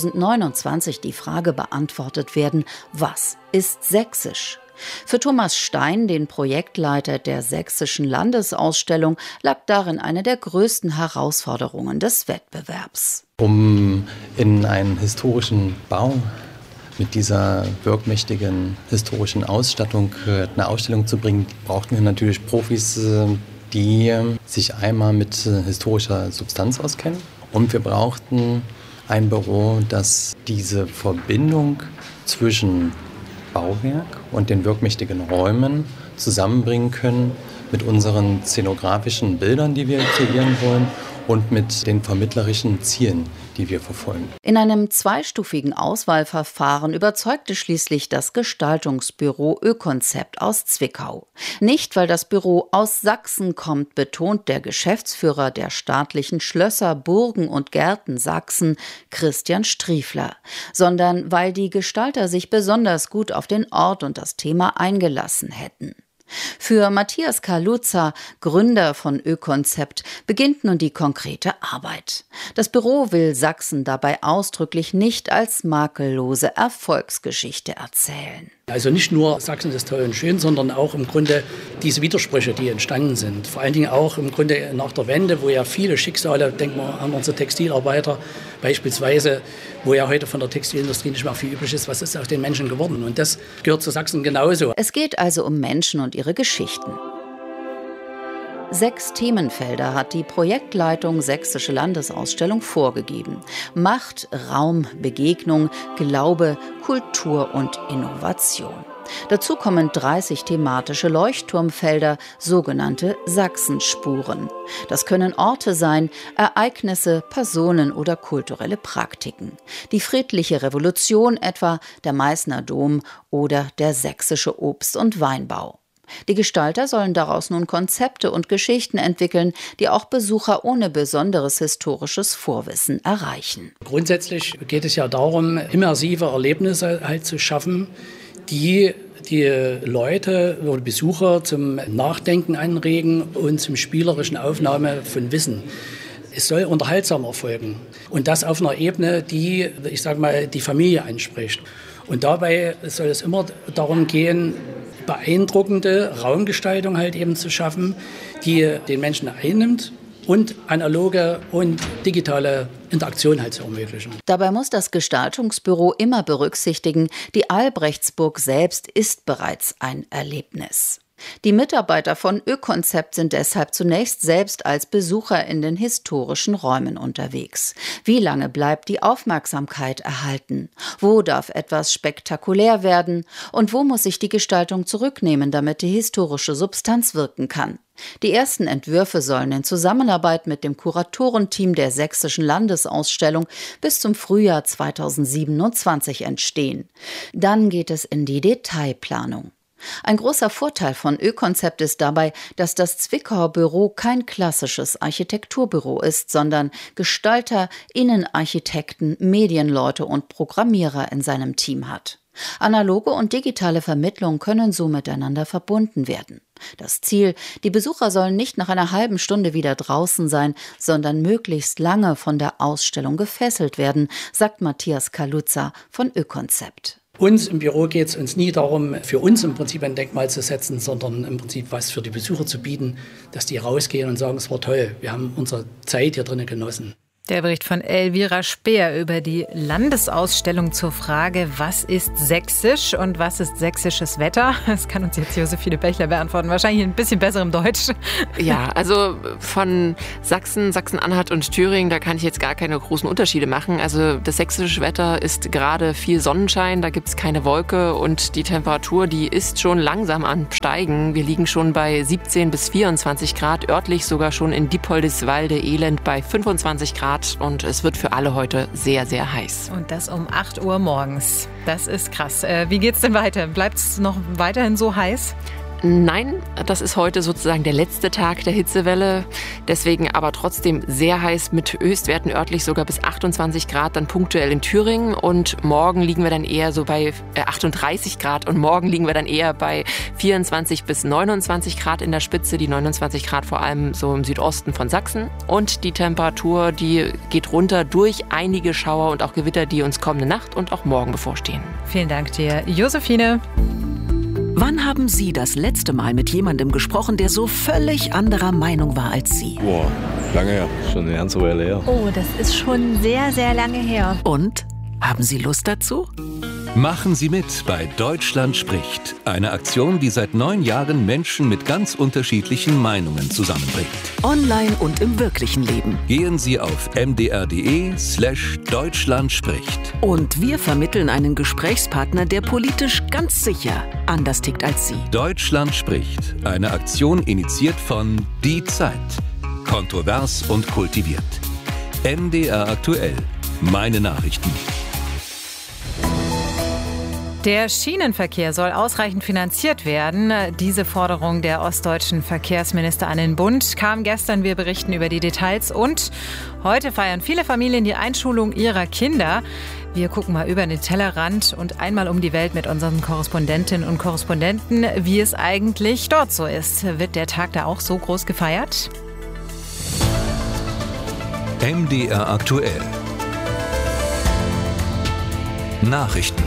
Speaker 5: 2029 die Frage beantwortet werden, was ist sächsisch? Für Thomas Stein, den Projektleiter der Sächsischen Landesausstellung, lag darin eine der größten Herausforderungen des Wettbewerbs.
Speaker 6: Um in einen historischen Bau mit dieser wirkmächtigen historischen Ausstattung eine Ausstellung zu bringen, brauchten wir natürlich Profis, die sich einmal mit historischer Substanz auskennen. Und wir brauchten ein Büro, das diese Verbindung zwischen Bauwerk und den wirkmächtigen Räumen zusammenbringen können mit unseren szenografischen Bildern, die wir kreieren wollen, und mit den vermittlerischen Zielen, die wir verfolgen.
Speaker 5: In einem zweistufigen Auswahlverfahren überzeugte schließlich das Gestaltungsbüro Ö-Konzept aus Zwickau. Nicht, weil das Büro aus Sachsen kommt, betont der Geschäftsführer der staatlichen Schlösser, Burgen und Gärten Sachsen, Christian Striefler, sondern weil die Gestalter sich besonders gut auf den Ort und das Thema eingelassen hätten. Für Matthias Kaluza, Gründer von Ö-Konzept, beginnt nun die konkrete Arbeit. Das Büro will Sachsen dabei ausdrücklich nicht als makellose Erfolgsgeschichte erzählen.
Speaker 25: Also nicht nur Sachsen ist toll und schön, sondern auch im Grunde diese Widersprüche, die entstanden sind. Vor allen Dingen auch im Grunde nach der Wende, wo ja viele Schicksale, denken wir an unsere Textilarbeiter beispielsweise, wo ja heute von der Textilindustrie nicht mehr viel übrig ist, was ist aus den Menschen geworden? Und das gehört zu Sachsen genauso.
Speaker 5: Es geht also um Menschen und ihre Geschichten. 6 Themenfelder hat die Projektleitung Sächsische Landesausstellung vorgegeben. Macht, Raum, Begegnung, Glaube, Kultur und Innovation. Dazu kommen 30 thematische Leuchtturmfelder, sogenannte Sachsenspuren. Das können Orte sein, Ereignisse, Personen oder kulturelle Praktiken. Die friedliche Revolution etwa, der Meißner Dom oder der sächsische Obst- und Weinbau. Die Gestalter sollen daraus nun Konzepte und Geschichten entwickeln, die auch Besucher ohne besonderes historisches Vorwissen erreichen.
Speaker 25: Grundsätzlich geht es ja darum, immersive Erlebnisse halt zu schaffen, die Leute oder Besucher zum Nachdenken anregen und zum spielerischen Aufnahme von Wissen. Es soll unterhaltsam erfolgen und das auf einer Ebene, die, ich sage mal, die Familie anspricht. Und dabei soll es immer darum gehen, beeindruckende Raumgestaltung halt eben zu schaffen, die den Menschen einnimmt und analoge und digitale Interaktion halt zu ermöglichen.
Speaker 5: Dabei muss das Gestaltungsbüro immer berücksichtigen, die Albrechtsburg selbst ist bereits ein Erlebnis. Die Mitarbeiter von Ö-Konzept sind deshalb zunächst selbst als Besucher in den historischen Räumen unterwegs. Wie lange bleibt die Aufmerksamkeit erhalten? Wo darf etwas spektakulär werden? Und wo muss sich die Gestaltung zurücknehmen, damit die historische Substanz wirken kann? Die ersten Entwürfe sollen in Zusammenarbeit mit dem Kuratorenteam der Sächsischen Landesausstellung bis zum Frühjahr 2027 entstehen. Dann geht es in die Detailplanung. Ein großer Vorteil von Ö-Konzept ist dabei, dass das Zwickauer Büro kein klassisches Architekturbüro ist, sondern Gestalter, Innenarchitekten, Medienleute und Programmierer in seinem Team hat. Analoge und digitale Vermittlung können so miteinander verbunden werden. Das Ziel: Die Besucher sollen nicht nach einer halben Stunde wieder draußen sein, sondern möglichst lange von der Ausstellung gefesselt werden, sagt Matthias Kaluza von Ökonzept.
Speaker 25: Uns im Büro geht es uns nie darum, für uns im Prinzip ein Denkmal zu setzen, sondern im Prinzip was für die Besucher zu bieten, dass die rausgehen und sagen, es war toll, wir haben unsere Zeit hier drinnen genossen.
Speaker 1: Der Bericht von Elvira Speer über die Landesausstellung zur Frage, was ist sächsisch und was ist sächsisches Wetter? Das kann uns jetzt Josephine Bechler beantworten, wahrscheinlich ein bisschen besser im Deutsch.
Speaker 9: Ja, also von Sachsen, Sachsen-Anhalt und Thüringen, da kann ich jetzt gar keine großen Unterschiede machen. Also das sächsische Wetter ist gerade viel Sonnenschein, da gibt es keine Wolke und die Temperatur, die ist schon langsam am Steigen. Wir liegen schon bei 17 bis 24 Grad, örtlich sogar schon in Diepoldiswalde, Elend bei 25 Grad. Und es wird für alle heute sehr, sehr heiß.
Speaker 1: Und das um 8 Uhr morgens. Das ist krass. Wie geht's denn weiter? Bleibt es noch weiterhin so heiß?
Speaker 9: Nein, das ist heute sozusagen der letzte Tag der Hitzewelle. Deswegen aber trotzdem sehr heiß mit Höchstwerten örtlich sogar bis 28 Grad, dann punktuell in Thüringen. Und morgen liegen wir dann eher so bei 38 Grad und morgen liegen wir dann eher bei 24 bis 29 Grad in der Spitze. Die 29 Grad vor allem so im Südosten von Sachsen. Und die Temperatur, die geht runter durch einige Schauer und auch Gewitter, die uns kommende Nacht und auch morgen bevorstehen.
Speaker 1: Vielen Dank dir, Josephine.
Speaker 10: Wann haben Sie das letzte Mal mit jemandem gesprochen, der so völlig anderer Meinung war als Sie?
Speaker 11: Boah, lange her. Schon eine ganze Weile her.
Speaker 13: Oh, das ist schon sehr, sehr lange her.
Speaker 10: Und? Haben Sie Lust dazu?
Speaker 3: Machen Sie mit bei Deutschland spricht. Eine Aktion, die seit 9 Jahren Menschen mit ganz unterschiedlichen Meinungen zusammenbringt.
Speaker 10: Online und im wirklichen Leben.
Speaker 3: Gehen Sie auf mdr.de/Deutschland spricht.
Speaker 10: Und wir vermitteln einen Gesprächspartner, der politisch ganz sicher anders tickt als Sie.
Speaker 3: Deutschland spricht. Eine Aktion initiiert von Die Zeit. Kontrovers und kultiviert. MDR aktuell. Meine Nachrichten.
Speaker 1: Der Schienenverkehr soll ausreichend finanziert werden. Diese Forderung der ostdeutschen Verkehrsminister an den Bund kam gestern. Wir berichten über die Details. Und heute feiern viele Familien die Einschulung ihrer Kinder. Wir gucken mal über den Tellerrand und einmal um die Welt mit unseren Korrespondentinnen und Korrespondenten, wie es eigentlich dort so ist. Wird der Tag da auch so groß gefeiert?
Speaker 3: MDR aktuell. Nachrichten.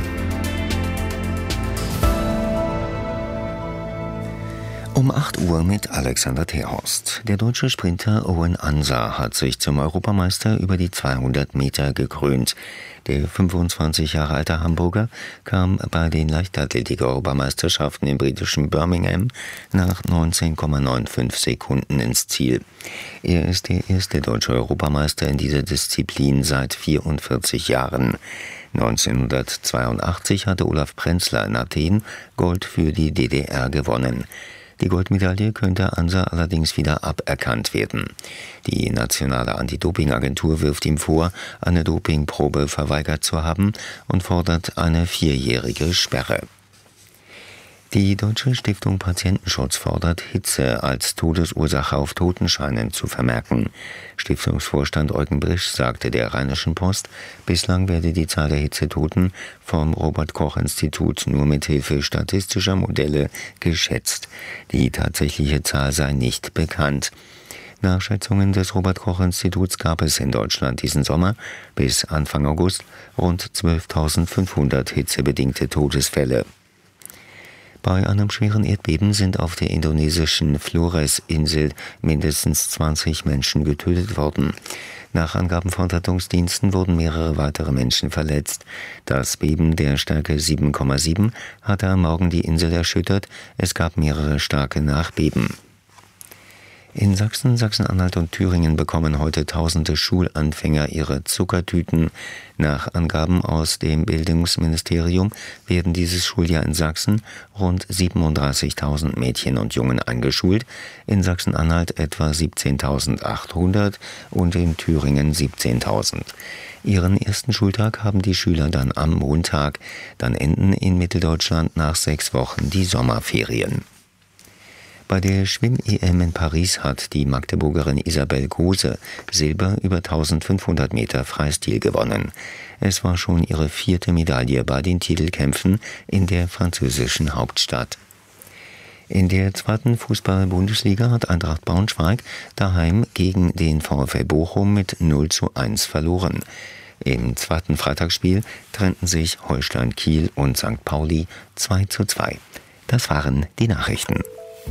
Speaker 8: Um 8 Uhr mit Alexander Terhorst. Der deutsche Sprinter Owen Ansa hat sich zum Europameister über die 200 Meter gekrönt. Der 25 Jahre alte Hamburger kam bei den Leichtathletik-Europameisterschaften im britischen Birmingham nach 19,95 Sekunden ins Ziel. Er ist der erste deutsche Europameister in dieser Disziplin seit 44 Jahren. 1982 hatte Olaf Prenzler in Athen Gold für die DDR gewonnen. Die Goldmedaille könnte Ansa allerdings wieder aberkannt werden. Die nationale Anti-Doping-Agentur wirft ihm vor, eine Dopingprobe verweigert zu haben und fordert eine 4-jährige Sperre. Die Deutsche Stiftung Patientenschutz fordert, Hitze als Todesursache auf Totenscheinen zu vermerken. Stiftungsvorstand Eugen Brisch sagte der Rheinischen Post, bislang werde die Zahl der Hitzetoten vom Robert-Koch-Institut nur mit Hilfe statistischer Modelle geschätzt. Die tatsächliche Zahl sei nicht bekannt. Nach Schätzungen des Robert-Koch-Instituts gab es in Deutschland diesen Sommer bis Anfang August rund 12.500 hitzebedingte Todesfälle. Bei einem schweren Erdbeben sind auf der indonesischen Flores-Insel mindestens 20 Menschen getötet worden. Nach Angaben von Rettungsdiensten wurden mehrere weitere Menschen verletzt. Das Beben der Stärke 7,7 hatte am Morgen die Insel erschüttert. Es gab mehrere starke Nachbeben. In Sachsen, Sachsen-Anhalt und Thüringen bekommen heute tausende Schulanfänger ihre Zuckertüten. Nach Angaben aus dem Bildungsministerium werden dieses Schuljahr in Sachsen rund 37.000 Mädchen und Jungen eingeschult, in Sachsen-Anhalt etwa 17.800 und in Thüringen 17.000. Ihren ersten Schultag haben die Schüler dann am Montag. Dann enden in Mitteldeutschland nach 6 Wochen die Sommerferien. Bei der Schwimm-EM in Paris hat die Magdeburgerin Isabel Gose Silber über 1500 Meter Freistil gewonnen. Es war schon ihre 4. Medaille bei den Titelkämpfen in der französischen Hauptstadt. In der 2. Fußball-Bundesliga hat Eintracht Braunschweig daheim gegen den VfL Bochum mit 0:1 verloren. Im 2. Freitagsspiel trennten sich Holstein Kiel und St. Pauli 2:2. Das waren die Nachrichten.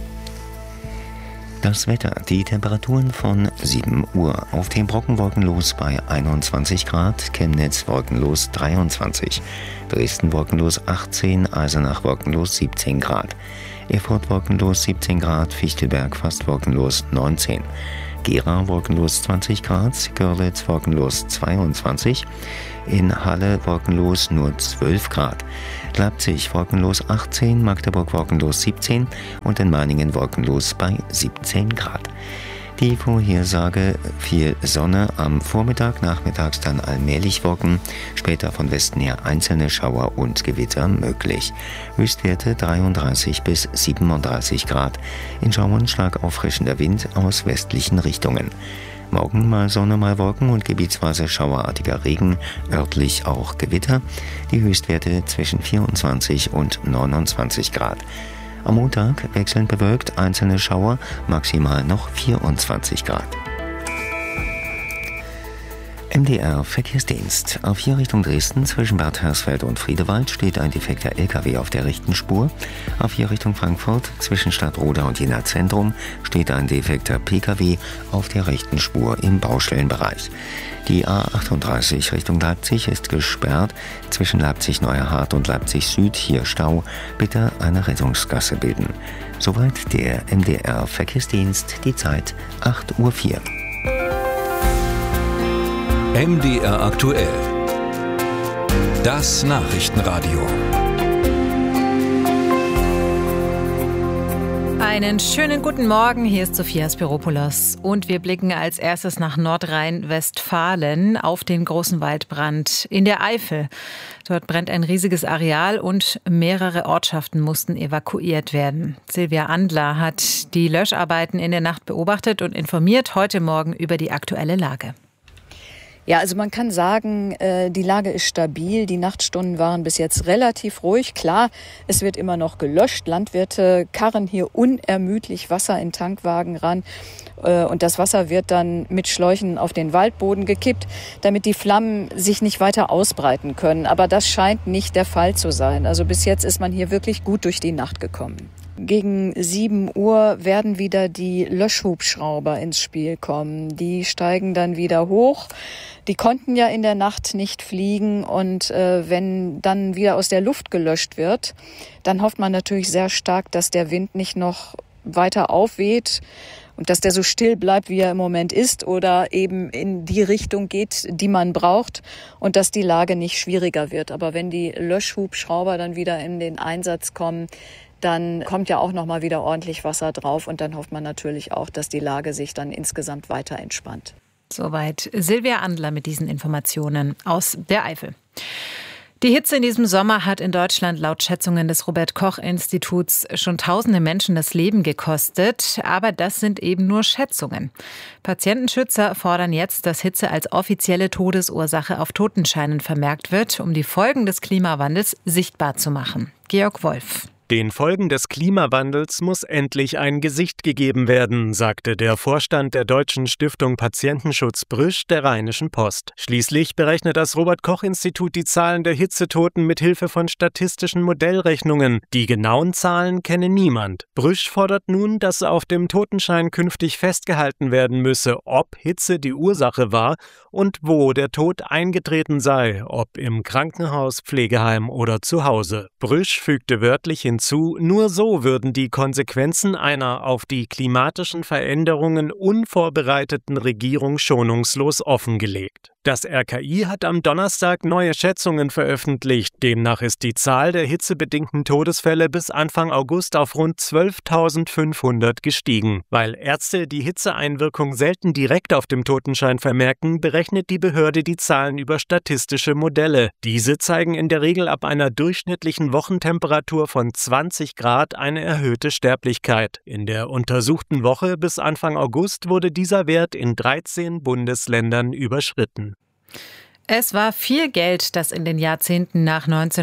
Speaker 8: Das Wetter, die Temperaturen von 7 Uhr. Auf dem Brocken wolkenlos bei 21 Grad, Chemnitz wolkenlos 23, Dresden wolkenlos 18, Eisenach wolkenlos 17 Grad, Erfurt wolkenlos 17 Grad, Fichtelberg fast wolkenlos 19, Gera wolkenlos 20 Grad, Görlitz wolkenlos 22, in Halle wolkenlos nur 12 Grad, Leipzig wolkenlos 18, Magdeburg wolkenlos 17 und in Meiningen wolkenlos bei 17 Grad. Die Vorhersage: viel Sonne am Vormittag, nachmittags dann allmählich Wolken, später von Westen her einzelne Schauer und Gewitter möglich. Höchstwerte 33 bis 37 Grad. In Schauern stark auffrischender Wind aus westlichen Richtungen. Morgen mal Sonne, mal Wolken und gebietsweise schauerartiger Regen, örtlich auch Gewitter. Die Höchstwerte zwischen 24 und 29 Grad. Am Montag wechselnd bewölkt, einzelne Schauer, maximal noch 24 Grad. MDR Verkehrsdienst. Auf hier Richtung Dresden zwischen Bad Hersfeld und Friedewald steht ein defekter LKW auf der rechten Spur. Auf hier Richtung Frankfurt zwischen Stadtroda und Jena Zentrum steht ein defekter PKW auf der rechten Spur im Baustellenbereich. Die A38 Richtung Leipzig ist gesperrt. Zwischen Leipzig-Neuerhardt und Leipzig-Süd hier Stau. Bitte eine Rettungsgasse bilden. Soweit der MDR Verkehrsdienst. Die Zeit 8:04 Uhr.
Speaker 3: MDR aktuell. Das Nachrichtenradio.
Speaker 1: Einen schönen guten Morgen, hier ist Sophia Spiropoulos und wir blicken als erstes nach Nordrhein-Westfalen auf den großen Waldbrand in der Eifel. Dort brennt ein riesiges Areal und mehrere Ortschaften mussten evakuiert werden. Silvia Andler hat die Löscharbeiten in der Nacht beobachtet und informiert heute Morgen über die aktuelle Lage.
Speaker 7: Ja, also man kann sagen, die Lage ist stabil. Die Nachtstunden waren bis jetzt relativ ruhig. Klar, es wird immer noch gelöscht. Landwirte karren hier unermüdlich Wasser in Tankwagen ran. Und das Wasser wird dann mit Schläuchen auf den Waldboden gekippt, damit die Flammen sich nicht weiter ausbreiten können. Aber das scheint nicht der Fall zu sein. Also bis jetzt ist man hier wirklich gut durch die Nacht gekommen. Gegen 7 Uhr werden wieder die Löschhubschrauber ins Spiel kommen. Die steigen dann wieder hoch. Die konnten ja in der Nacht nicht fliegen und wenn dann wieder aus der Luft gelöscht wird, dann hofft man natürlich sehr stark, dass der Wind nicht noch weiter aufweht und dass der so still bleibt, wie er im Moment ist oder eben in die Richtung geht, die man braucht und dass die Lage nicht schwieriger wird. Aber wenn die Löschhubschrauber dann wieder in den Einsatz kommen, dann kommt ja auch noch mal wieder ordentlich Wasser drauf und dann hofft man natürlich auch, dass die Lage sich dann insgesamt weiter entspannt.
Speaker 1: Soweit Silvia Andler mit diesen Informationen aus der Eifel. Die Hitze in diesem Sommer hat in Deutschland laut Schätzungen des Robert-Koch-Instituts schon tausende Menschen das Leben gekostet. Aber das sind eben nur Schätzungen. Patientenschützer fordern jetzt, dass Hitze als offizielle Todesursache auf Totenscheinen vermerkt wird, um die Folgen des Klimawandels sichtbar zu machen. Georg Wolf.
Speaker 14: Den Folgen des Klimawandels muss endlich ein Gesicht gegeben werden, sagte der Vorstand der Deutschen Stiftung Patientenschutz Brüsch der Rheinischen Post. Schließlich berechnet das Robert-Koch-Institut die Zahlen der Hitzetoten mit Hilfe von statistischen Modellrechnungen. Die genauen Zahlen kenne niemand. Brüsch fordert nun, dass auf dem Totenschein künftig festgehalten werden müsse, ob Hitze die Ursache war und wo der Tod eingetreten sei, ob im Krankenhaus, Pflegeheim oder zu Hause. Brüsch fügte wörtlich hinzu, nur so würden die Konsequenzen einer auf die klimatischen Veränderungen unvorbereiteten Regierung schonungslos offengelegt. Das RKI hat am Donnerstag neue Schätzungen veröffentlicht. Demnach ist die Zahl der hitzebedingten Todesfälle bis Anfang August auf rund 12.500 gestiegen. Weil Ärzte die Hitzeeinwirkung selten direkt auf dem Totenschein vermerken, berechnet die Behörde die Zahlen über statistische Modelle. Diese zeigen in der Regel ab einer durchschnittlichen Wochentemperatur von 20 Grad eine erhöhte Sterblichkeit. In der untersuchten Woche bis Anfang August wurde dieser Wert in 13 Bundesländern überschritten.
Speaker 1: Es war viel Geld, das in den Jahrzehnten nach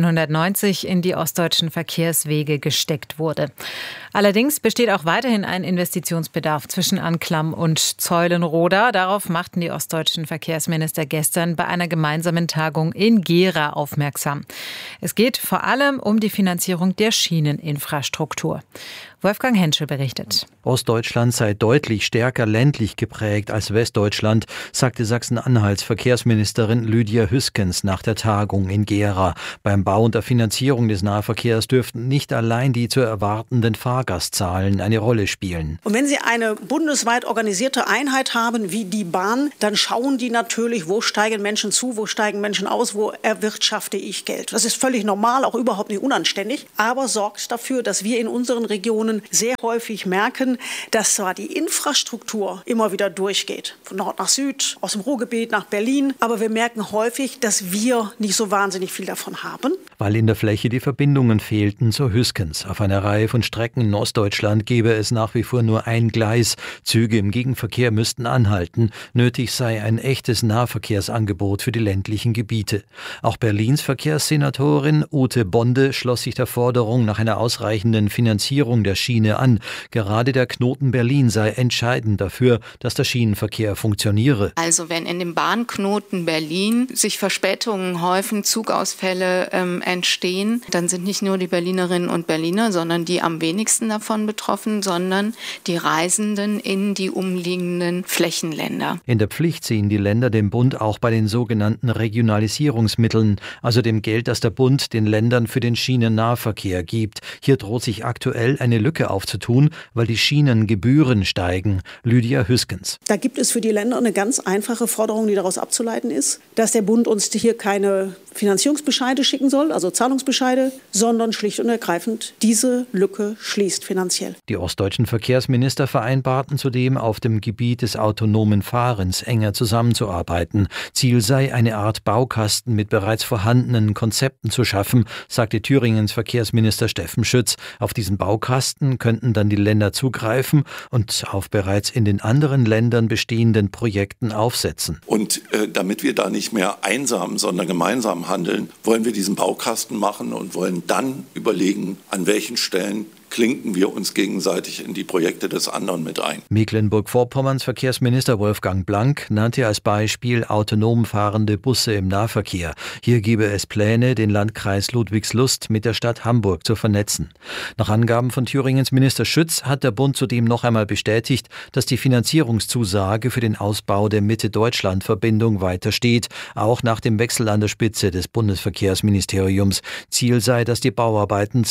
Speaker 1: 1990 in die ostdeutschen Verkehrswege gesteckt wurde. Allerdings besteht auch weiterhin ein Investitionsbedarf zwischen Anklam und Zeulenroda. Darauf machten die ostdeutschen Verkehrsminister gestern bei einer gemeinsamen Tagung in Gera aufmerksam. Es geht vor allem um die Finanzierung der Schieneninfrastruktur. Wolfgang Henschel berichtet.
Speaker 15: Ostdeutschland sei deutlich stärker ländlich geprägt als Westdeutschland, sagte Sachsen-Anhalts Verkehrsministerin Lydia Hüskens nach der Tagung in Gera. Beim Bau und der Finanzierung des Nahverkehrs dürften nicht allein die zu erwartenden Fahrgastzahlen eine Rolle spielen.
Speaker 16: Und wenn Sie eine bundesweit organisierte Einheit haben wie die Bahn, dann schauen die natürlich, wo steigen Menschen zu, wo steigen Menschen aus, wo erwirtschafte ich Geld. Das ist völlig normal, auch überhaupt nicht unanständig, aber sorgt dafür, dass wir in unseren Regionen sehr häufig merken, dass zwar die Infrastruktur immer wieder durchgeht, von Nord nach Süd, aus dem Ruhrgebiet nach Berlin, aber wir merken häufig, dass wir nicht so wahnsinnig viel davon haben.
Speaker 15: Weil in der Fläche die Verbindungen fehlten, so Hüskens. Auf einer Reihe von Strecken in Ostdeutschland gäbe es nach wie vor nur ein Gleis. Züge im Gegenverkehr müssten anhalten. Nötig sei ein echtes Nahverkehrsangebot für die ländlichen Gebiete. Auch Berlins Verkehrssenatorin Ute Bonde schloss sich der Forderung nach einer ausreichenden Finanzierung der Schiene an. Gerade der Knoten Berlin sei entscheidend dafür, dass der Schienenverkehr funktioniere.
Speaker 17: Also wenn in dem Bahnknoten Berlin sich Verspätungen häufen, Zugausfälle entstehen, dann sind nicht nur die Berlinerinnen und Berliner, sondern die am wenigsten davon betroffen, sondern die Reisenden in die umliegenden Flächenländer.
Speaker 15: In der Pflicht sehen die Länder den Bund auch bei den sogenannten Regionalisierungsmitteln, also dem Geld, das der Bund den Ländern für den Schienennahverkehr gibt. Hier droht sich aktuell eine Lücke aufzutun, weil die Schienengebühren steigen. Lydia Hüskens.
Speaker 16: Da gibt es für die Länder eine ganz einfache Forderung, die daraus abzuleiten ist, dass der Bund uns hier keine Finanzierungsbescheide schicken soll, also Zahlungsbescheide, sondern schlicht und ergreifend diese Lücke schließt finanziell.
Speaker 15: Die ostdeutschen Verkehrsminister vereinbarten zudem, auf dem Gebiet des autonomen Fahrens enger zusammenzuarbeiten. Ziel sei, eine Art Baukasten mit bereits vorhandenen Konzepten zu schaffen, sagte Thüringens Verkehrsminister Steffen Schütz. Auf diesen Baukasten könnten dann die Länder zugreifen und auf bereits in den anderen Ländern bestehenden Projekten aufsetzen.
Speaker 18: Und damit wir da nicht mehr einsam, sondern gemeinsam handeln, wollen wir diesen Baukasten machen und wollen dann überlegen, an welchen Stellen klinken wir uns gegenseitig in die Projekte des anderen mit ein.
Speaker 15: Mecklenburg-Vorpommerns Verkehrsminister Wolfgang Blank nannte als Beispiel autonom fahrende Busse im Nahverkehr. Hier gebe es Pläne, den Landkreis Ludwigslust mit der Stadt Hamburg zu vernetzen. Nach Angaben von Thüringens Minister Schütz hat der Bund zudem noch einmal bestätigt, dass die Finanzierungszusage für den Ausbau der Mitte-Deutschland-Verbindung weiter steht, auch nach dem Wechsel an der Spitze des Bundesverkehrsministeriums. Ziel sei, dass die Bauarbeiten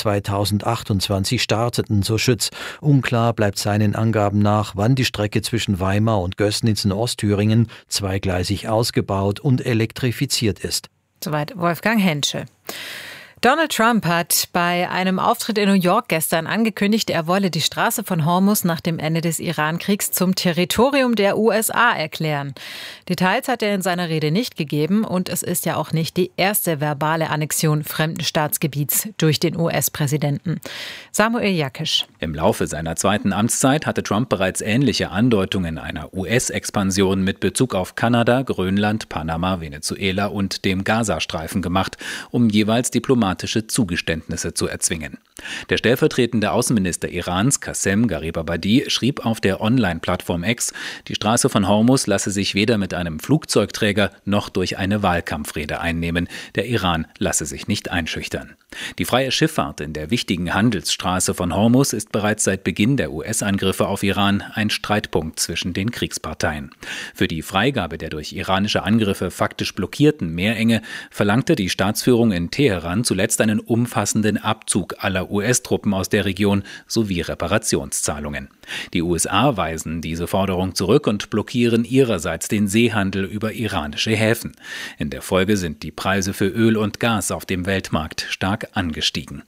Speaker 15: 2028 starteten, so Schütz. Unklar bleibt seinen Angaben nach, wann die Strecke zwischen Weimar und Gößnitz in Ostthüringen zweigleisig ausgebaut und elektrifiziert ist.
Speaker 1: Soweit Wolfgang Henschel. Donald Trump hat bei einem Auftritt in New York gestern angekündigt, er wolle die Straße von Hormuz nach dem Ende des Iran-Kriegs zum Territorium der USA erklären. Details hat er in seiner Rede nicht gegeben und es ist ja auch nicht die erste verbale Annexion fremden Staatsgebiets durch den US-Präsidenten. Samuel Jakisch.
Speaker 19: Im Laufe seiner zweiten Amtszeit hatte Trump bereits ähnliche Andeutungen einer US-Expansion mit Bezug auf Kanada, Grönland, Panama, Venezuela und dem Gazastreifen gemacht, um jeweils diplomatische Zugeständnisse zu erzwingen. Der stellvertretende Außenminister Irans, Qassem Garibabadi, schrieb auf der Online-Plattform X, die Straße von Hormuz lasse sich weder mit einem Flugzeugträger noch durch eine Wahlkampfrede einnehmen. Der Iran lasse sich nicht einschüchtern. Die freie Schifffahrt in der wichtigen Handelsstraße von Hormuz ist bereits seit Beginn der US-Angriffe auf Iran ein Streitpunkt zwischen den Kriegsparteien. Für die Freigabe der durch iranische Angriffe faktisch blockierten Meerenge verlangte die Staatsführung in Teheran zuletzt zuletzt einen umfassenden Abzug aller US-Truppen aus der Region sowie Reparationszahlungen. Die USA weisen diese Forderung zurück und blockieren ihrerseits den Seehandel über iranische Häfen. In der Folge sind die Preise für Öl und Gas auf dem Weltmarkt stark angestiegen.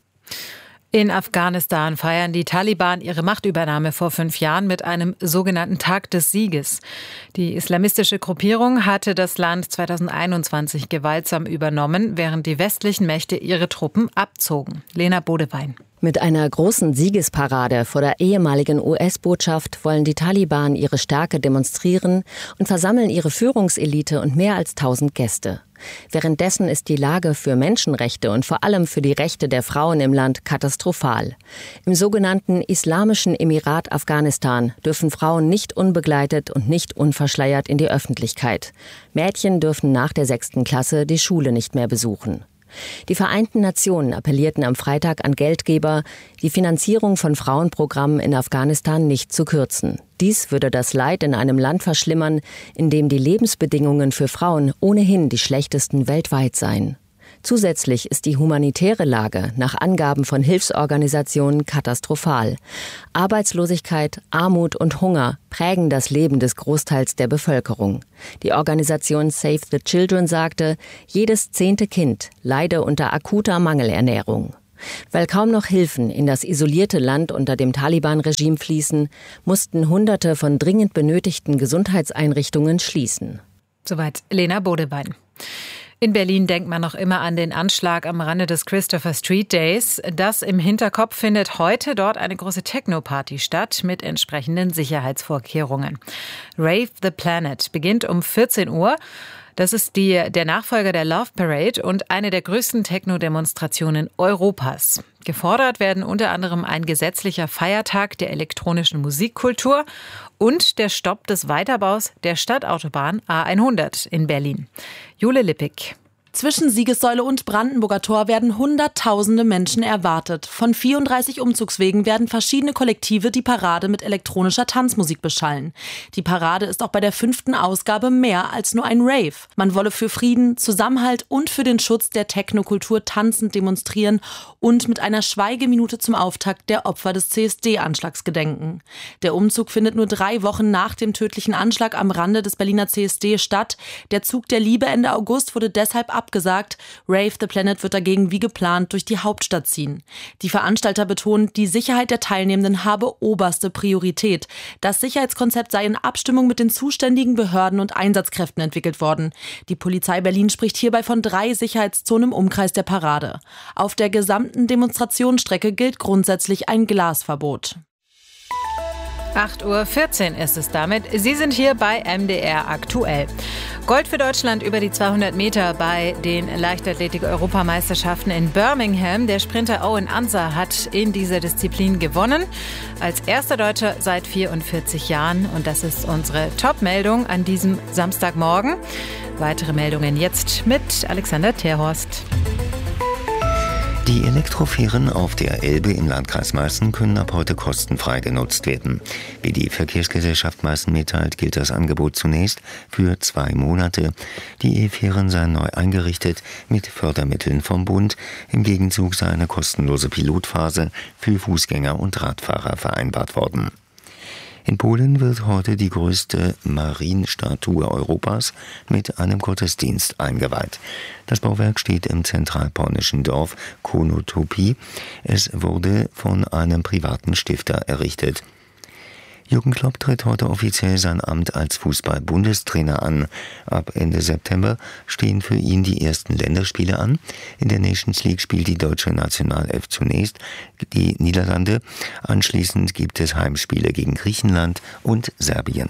Speaker 1: In Afghanistan feiern die Taliban ihre Machtübernahme vor 5 Jahren mit einem sogenannten Tag des Sieges. Die islamistische Gruppierung hatte das Land 2021 gewaltsam übernommen, während die westlichen Mächte ihre Truppen abzogen. Lena Bodewein.
Speaker 12: Mit einer großen Siegesparade vor der ehemaligen US-Botschaft wollen die Taliban ihre Stärke demonstrieren und versammeln ihre Führungselite und mehr als 1000 Gäste. Währenddessen ist die Lage für Menschenrechte und vor allem für die Rechte der Frauen im Land katastrophal. Im sogenannten Islamischen Emirat Afghanistan dürfen Frauen nicht unbegleitet und nicht unverschleiert in die Öffentlichkeit. Mädchen dürfen nach der 6. Klasse die Schule nicht mehr besuchen. Die Vereinten Nationen appellierten am Freitag an Geldgeber, die Finanzierung von Frauenprogrammen in Afghanistan nicht zu kürzen. Dies würde das Leid in einem Land verschlimmern, in dem die Lebensbedingungen für Frauen ohnehin die schlechtesten weltweit seien. Zusätzlich ist die humanitäre Lage nach Angaben von Hilfsorganisationen katastrophal. Arbeitslosigkeit, Armut und Hunger prägen das Leben des Großteils der Bevölkerung. Die Organisation Save the Children sagte, jedes 10. Kind leide unter akuter Mangelernährung. Weil kaum noch Hilfen in das isolierte Land unter dem Taliban-Regime fließen, mussten Hunderte von dringend benötigten Gesundheitseinrichtungen schließen.
Speaker 1: Soweit Lena Bodewein. In Berlin denkt man noch immer an den Anschlag am Rande des Christopher Street Days. Das im Hinterkopf findet heute dort eine große Techno-Party statt mit entsprechenden Sicherheitsvorkehrungen. Rave the Planet beginnt um 14 Uhr. Das ist der Nachfolger der Love Parade und eine der größten Techno-Demonstrationen Europas. Gefordert werden unter anderem ein gesetzlicher Feiertag der elektronischen Musikkultur und der Stopp des Weiterbaus der Stadtautobahn A100 in Berlin. Jule Lippig.
Speaker 20: Zwischen Siegessäule und Brandenburger Tor werden Hunderttausende Menschen erwartet. Von 34 Umzugswegen werden verschiedene Kollektive die Parade mit elektronischer Tanzmusik beschallen. Die Parade ist auch bei der 5. Ausgabe mehr als nur ein Rave. Man wolle für Frieden, Zusammenhalt und für den Schutz der Technokultur tanzend demonstrieren und mit einer Schweigeminute zum Auftakt der Opfer des CSD-Anschlags gedenken. Der Umzug findet nur 3 Wochen nach dem tödlichen Anschlag am Rande des Berliner CSD statt. Der Zug der Liebe Ende August wurde deshalb abgesagt. Rave the Planet wird dagegen wie geplant durch die Hauptstadt ziehen. Die Veranstalter betonen, die Sicherheit der Teilnehmenden habe oberste Priorität. Das Sicherheitskonzept sei in Abstimmung mit den zuständigen Behörden und Einsatzkräften entwickelt worden. Die Polizei Berlin spricht hierbei von 3 Sicherheitszonen im Umkreis der Parade. Auf der gesamten Demonstrationsstrecke gilt grundsätzlich ein Glasverbot.
Speaker 1: 8:14 Uhr ist es damit. Sie sind hier bei MDR aktuell. Gold für Deutschland über die 200 Meter bei den Leichtathletik-Europameisterschaften in Birmingham. Der Sprinter Owen Ansah hat in dieser Disziplin gewonnen. Als erster Deutscher seit 44 Jahren. Und das ist unsere Top-Meldung an diesem Samstagmorgen. Weitere Meldungen jetzt mit Alexander Terhorst.
Speaker 8: Die Elektrofähren auf der Elbe im Landkreis Meißen können ab heute kostenfrei genutzt werden. Wie die Verkehrsgesellschaft Meißen mitteilt, gilt das Angebot zunächst für 2 Monate. Die E-Fähren seien neu eingerichtet mit Fördermitteln vom Bund. Im Gegenzug sei eine kostenlose Pilotphase für Fußgänger und Radfahrer vereinbart worden. In Polen wird heute die größte Marienstatue Europas mit einem Gottesdienst eingeweiht. Das Bauwerk steht im zentralpolnischen Dorf Konotopie. Es wurde von einem privaten Stifter errichtet. Jürgen Klopp tritt heute offiziell sein Amt als Fußball-Bundestrainer an. Ab Ende September stehen für ihn die ersten Länderspiele an. In der Nations League spielt die deutsche Nationalelf zunächst die Niederlande. Anschließend gibt es Heimspiele gegen Griechenland und Serbien.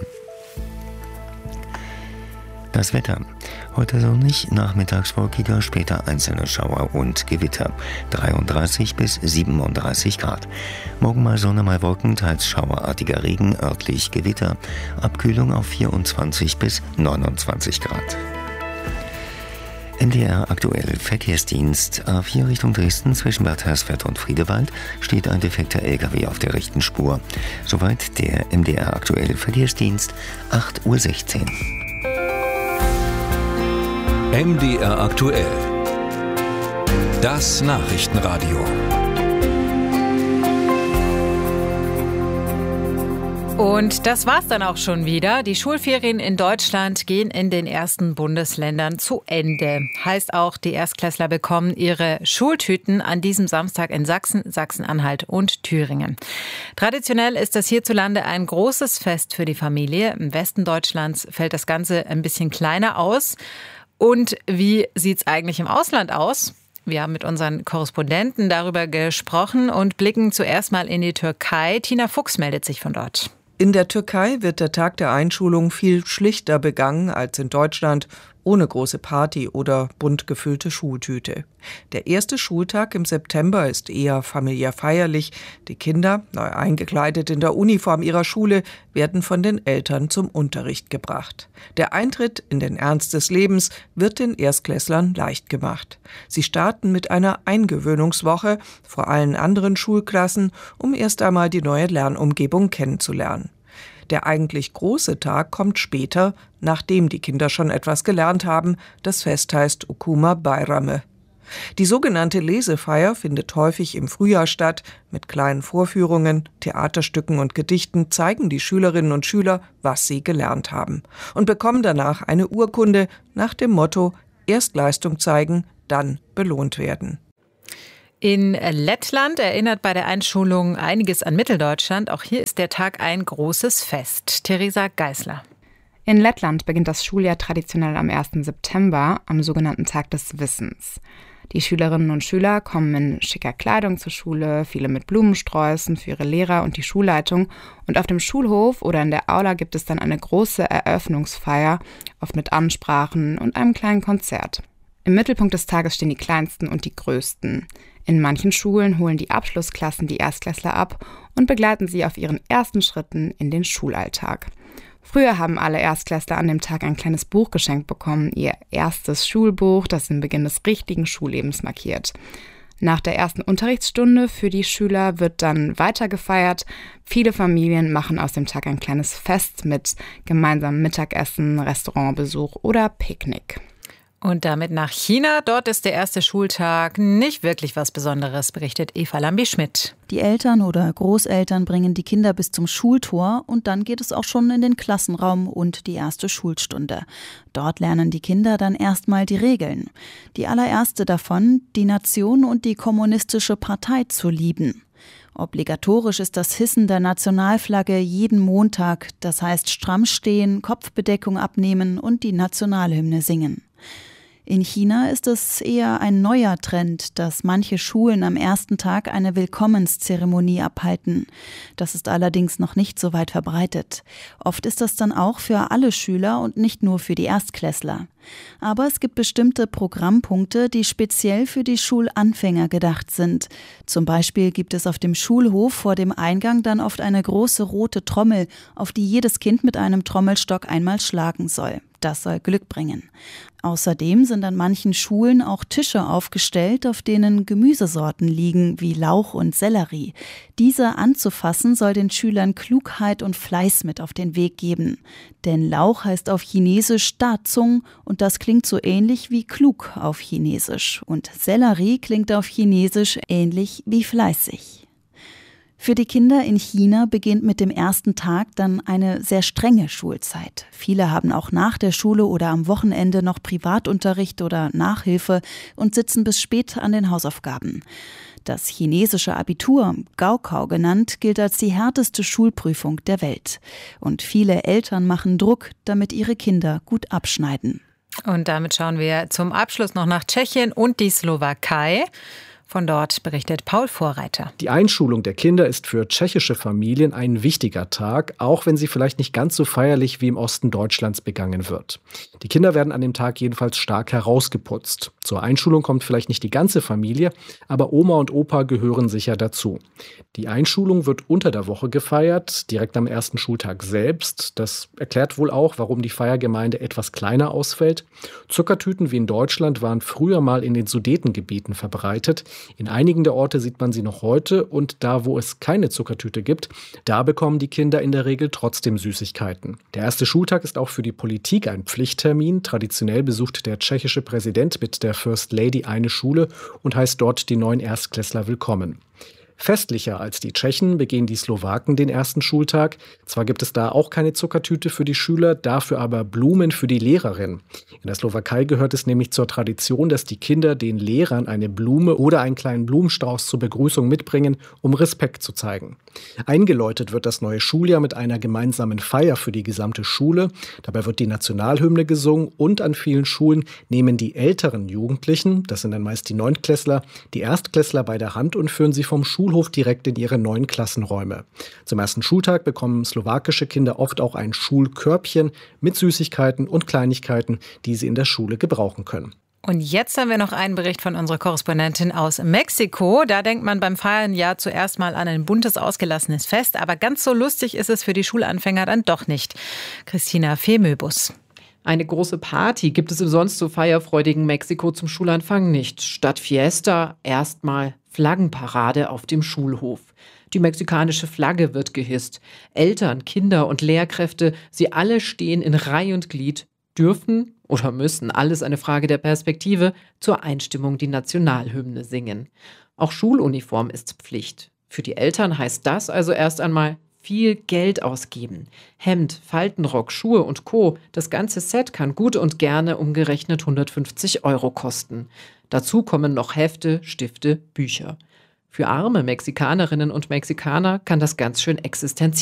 Speaker 8: Das Wetter. Heute sonnig, nachmittags wolkiger, später einzelne Schauer und Gewitter. 33 bis 37 Grad. Morgen mal Sonne, mal Wolken, teils schauerartiger Regen, örtlich Gewitter. Abkühlung auf 24 bis 29 Grad. MDR aktuell Verkehrsdienst. A4 Richtung Dresden zwischen Bad Hersfeld und Friedewald steht ein defekter LKW auf der rechten Spur. Soweit der MDR aktuell Verkehrsdienst, 8:16 Uhr.
Speaker 3: MDR aktuell. Das Nachrichtenradio.
Speaker 1: Und das war's dann auch schon wieder. Die Schulferien in Deutschland gehen in den ersten Bundesländern zu Ende. Heißt auch, die Erstklässler bekommen ihre Schultüten an diesem Samstag in Sachsen, Sachsen-Anhalt und Thüringen. Traditionell ist das hierzulande ein großes Fest für die Familie. Im Westen Deutschlands fällt das Ganze ein bisschen kleiner aus. Und wie sieht's eigentlich im Ausland aus? Wir haben mit unseren Korrespondenten darüber gesprochen und blicken zuerst mal in die Türkei. Tina Fuchs meldet sich von dort.
Speaker 2: In der Türkei wird der Tag der Einschulung viel schlichter begangen als in Deutschland, ohne große Party oder bunt gefüllte Schultüte. Der erste Schultag im September ist eher familiär feierlich. Die Kinder, neu eingekleidet in der Uniform ihrer Schule, werden von den Eltern zum Unterricht gebracht. Der Eintritt in den Ernst des Lebens wird den Erstklässlern leicht gemacht. Sie starten mit einer Eingewöhnungswoche vor allen anderen Schulklassen, um erst einmal die neue Lernumgebung kennenzulernen. Der eigentlich große Tag kommt später, nachdem die Kinder schon etwas gelernt haben. Das Fest heißt Okuma Bayramı. Die sogenannte Lesefeier findet häufig im Frühjahr statt. Mit kleinen Vorführungen, Theaterstücken und Gedichten zeigen die Schülerinnen und Schüler, was sie gelernt haben. Und bekommen danach eine Urkunde nach dem Motto: Erst Leistung zeigen, dann belohnt werden.
Speaker 1: In Lettland erinnert bei der Einschulung einiges an Mitteldeutschland. Auch hier ist der Tag ein großes Fest. Theresa Geisler.
Speaker 21: In Lettland beginnt das Schuljahr traditionell am 1. September, am sogenannten Tag des Wissens. Die Schülerinnen und Schüler kommen in schicker Kleidung zur Schule, viele mit Blumensträußen für ihre Lehrer und die Schulleitung. Und auf dem Schulhof oder in der Aula gibt es dann eine große Eröffnungsfeier, oft mit Ansprachen und einem kleinen Konzert. Im Mittelpunkt des Tages stehen die Kleinsten und die Größten. In manchen Schulen holen die Abschlussklassen die Erstklässler ab und begleiten sie auf ihren ersten Schritten in den Schulalltag. Früher haben alle Erstklässler an dem Tag ein kleines Buch geschenkt bekommen, ihr erstes Schulbuch, das den Beginn des richtigen Schullebens markiert. Nach der ersten Unterrichtsstunde für die Schüler wird dann weiter gefeiert. Viele Familien machen aus dem Tag ein kleines Fest mit gemeinsamem Mittagessen, Restaurantbesuch oder Picknick.
Speaker 1: Und damit nach China. Dort ist der erste Schultag nicht wirklich was Besonderes, berichtet Eva Lambi-Schmidt.
Speaker 22: Die Eltern oder Großeltern bringen die Kinder bis zum Schultor und dann geht es auch schon in den Klassenraum und die erste Schulstunde. Dort lernen die Kinder dann erstmal die Regeln. Die allererste davon, die Nation und die kommunistische Partei zu lieben. Obligatorisch ist das Hissen der Nationalflagge jeden Montag, das heißt stramm stehen, Kopfbedeckung abnehmen und die Nationalhymne singen. In China ist es eher ein neuer Trend, dass manche Schulen am ersten Tag eine Willkommenszeremonie abhalten. Das ist allerdings noch nicht so weit verbreitet. Oft ist das dann auch für alle Schüler und nicht nur für die Erstklässler. Aber es gibt bestimmte Programmpunkte, die speziell für die Schulanfänger gedacht sind. Zum Beispiel gibt es auf dem Schulhof vor dem Eingang dann oft eine große rote Trommel, auf die jedes Kind mit einem Trommelstock einmal schlagen soll. Das soll Glück bringen. Außerdem sind an manchen Schulen auch Tische aufgestellt, auf denen Gemüsesorten liegen, wie Lauch und Sellerie. Diese anzufassen soll den Schülern Klugheit und Fleiß mit auf den Weg geben. Denn Lauch heißt auf Chinesisch Dazung und das klingt so ähnlich wie klug auf Chinesisch. Und Sellerie klingt auf Chinesisch ähnlich wie fleißig. Für die Kinder in China beginnt mit dem ersten Tag dann eine sehr strenge Schulzeit. Viele haben auch nach der Schule oder am Wochenende noch Privatunterricht oder Nachhilfe und sitzen bis spät an den Hausaufgaben. Das chinesische Abitur, Gaokao genannt, gilt als die härteste Schulprüfung der Welt. Und viele Eltern machen Druck, damit ihre Kinder gut abschneiden.
Speaker 1: Und damit schauen wir zum Abschluss noch nach Tschechien und die Slowakei. Von dort berichtet Paul Vorreiter.
Speaker 23: Die Einschulung der Kinder ist für tschechische Familien ein wichtiger Tag, auch wenn sie vielleicht nicht ganz so feierlich wie im Osten Deutschlands begangen wird. Die Kinder werden an dem Tag jedenfalls stark herausgeputzt. Zur Einschulung kommt vielleicht nicht die ganze Familie, aber Oma und Opa gehören sicher dazu. Die Einschulung wird unter der Woche gefeiert, direkt am ersten Schultag selbst. Das erklärt wohl auch, warum die Feiergemeinde etwas kleiner ausfällt. Zuckertüten wie in Deutschland waren früher mal in den Sudetengebieten verbreitet. In einigen der Orte sieht man sie noch heute und da, wo es keine Zuckertüte gibt, da bekommen die Kinder in der Regel trotzdem Süßigkeiten. Der erste Schultag ist auch für die Politik ein Pflichttermin. Traditionell besucht der tschechische Präsident mit der First Lady eine Schule und heißt dort die neuen Erstklässler willkommen. Festlicher als die Tschechen begehen die Slowaken den ersten Schultag. Zwar gibt es da auch keine Zuckertüte für die Schüler, dafür aber Blumen für die Lehrerin. In der Slowakei gehört es nämlich zur Tradition, dass die Kinder den Lehrern eine Blume oder einen kleinen Blumenstrauß zur Begrüßung mitbringen, um Respekt zu zeigen. Eingeläutet wird das neue Schuljahr mit einer gemeinsamen Feier für die gesamte Schule. Dabei wird die Nationalhymne gesungen und an vielen Schulen nehmen die älteren Jugendlichen, das sind dann meist die Neuntklässler, die Erstklässler bei der Hand und führen sie vom Schulhof direkt in ihre neuen Klassenräume. Zum ersten Schultag bekommen slowakische Kinder oft auch ein Schulkörbchen mit Süßigkeiten und Kleinigkeiten, die sie in der Schule gebrauchen können.
Speaker 1: Und jetzt haben wir noch einen Bericht von unserer Korrespondentin aus Mexiko. Da denkt man beim Feiern ja zuerst mal an ein buntes, ausgelassenes Fest. Aber ganz so lustig ist es für die Schulanfänger dann doch nicht. Christina Femöbus.
Speaker 4: Eine große Party gibt es im sonst so feierfreudigen Mexiko zum Schulanfang nicht. Statt Fiesta erstmal Flaggenparade auf dem Schulhof. Die mexikanische Flagge wird gehisst. Eltern, Kinder und Lehrkräfte, sie alle stehen in Reih und Glied, dürfen oder müssen, alles eine Frage der Perspektive, zur Einstimmung die Nationalhymne singen. Auch Schuluniform ist Pflicht. Für die Eltern heißt das also erst einmal viel Geld ausgeben. Hemd, Faltenrock, Schuhe und Co. Das ganze Set kann gut und gerne umgerechnet 150 € kosten. Dazu kommen noch Hefte, Stifte, Bücher. Für arme Mexikanerinnen und Mexikaner kann das ganz schön existenziell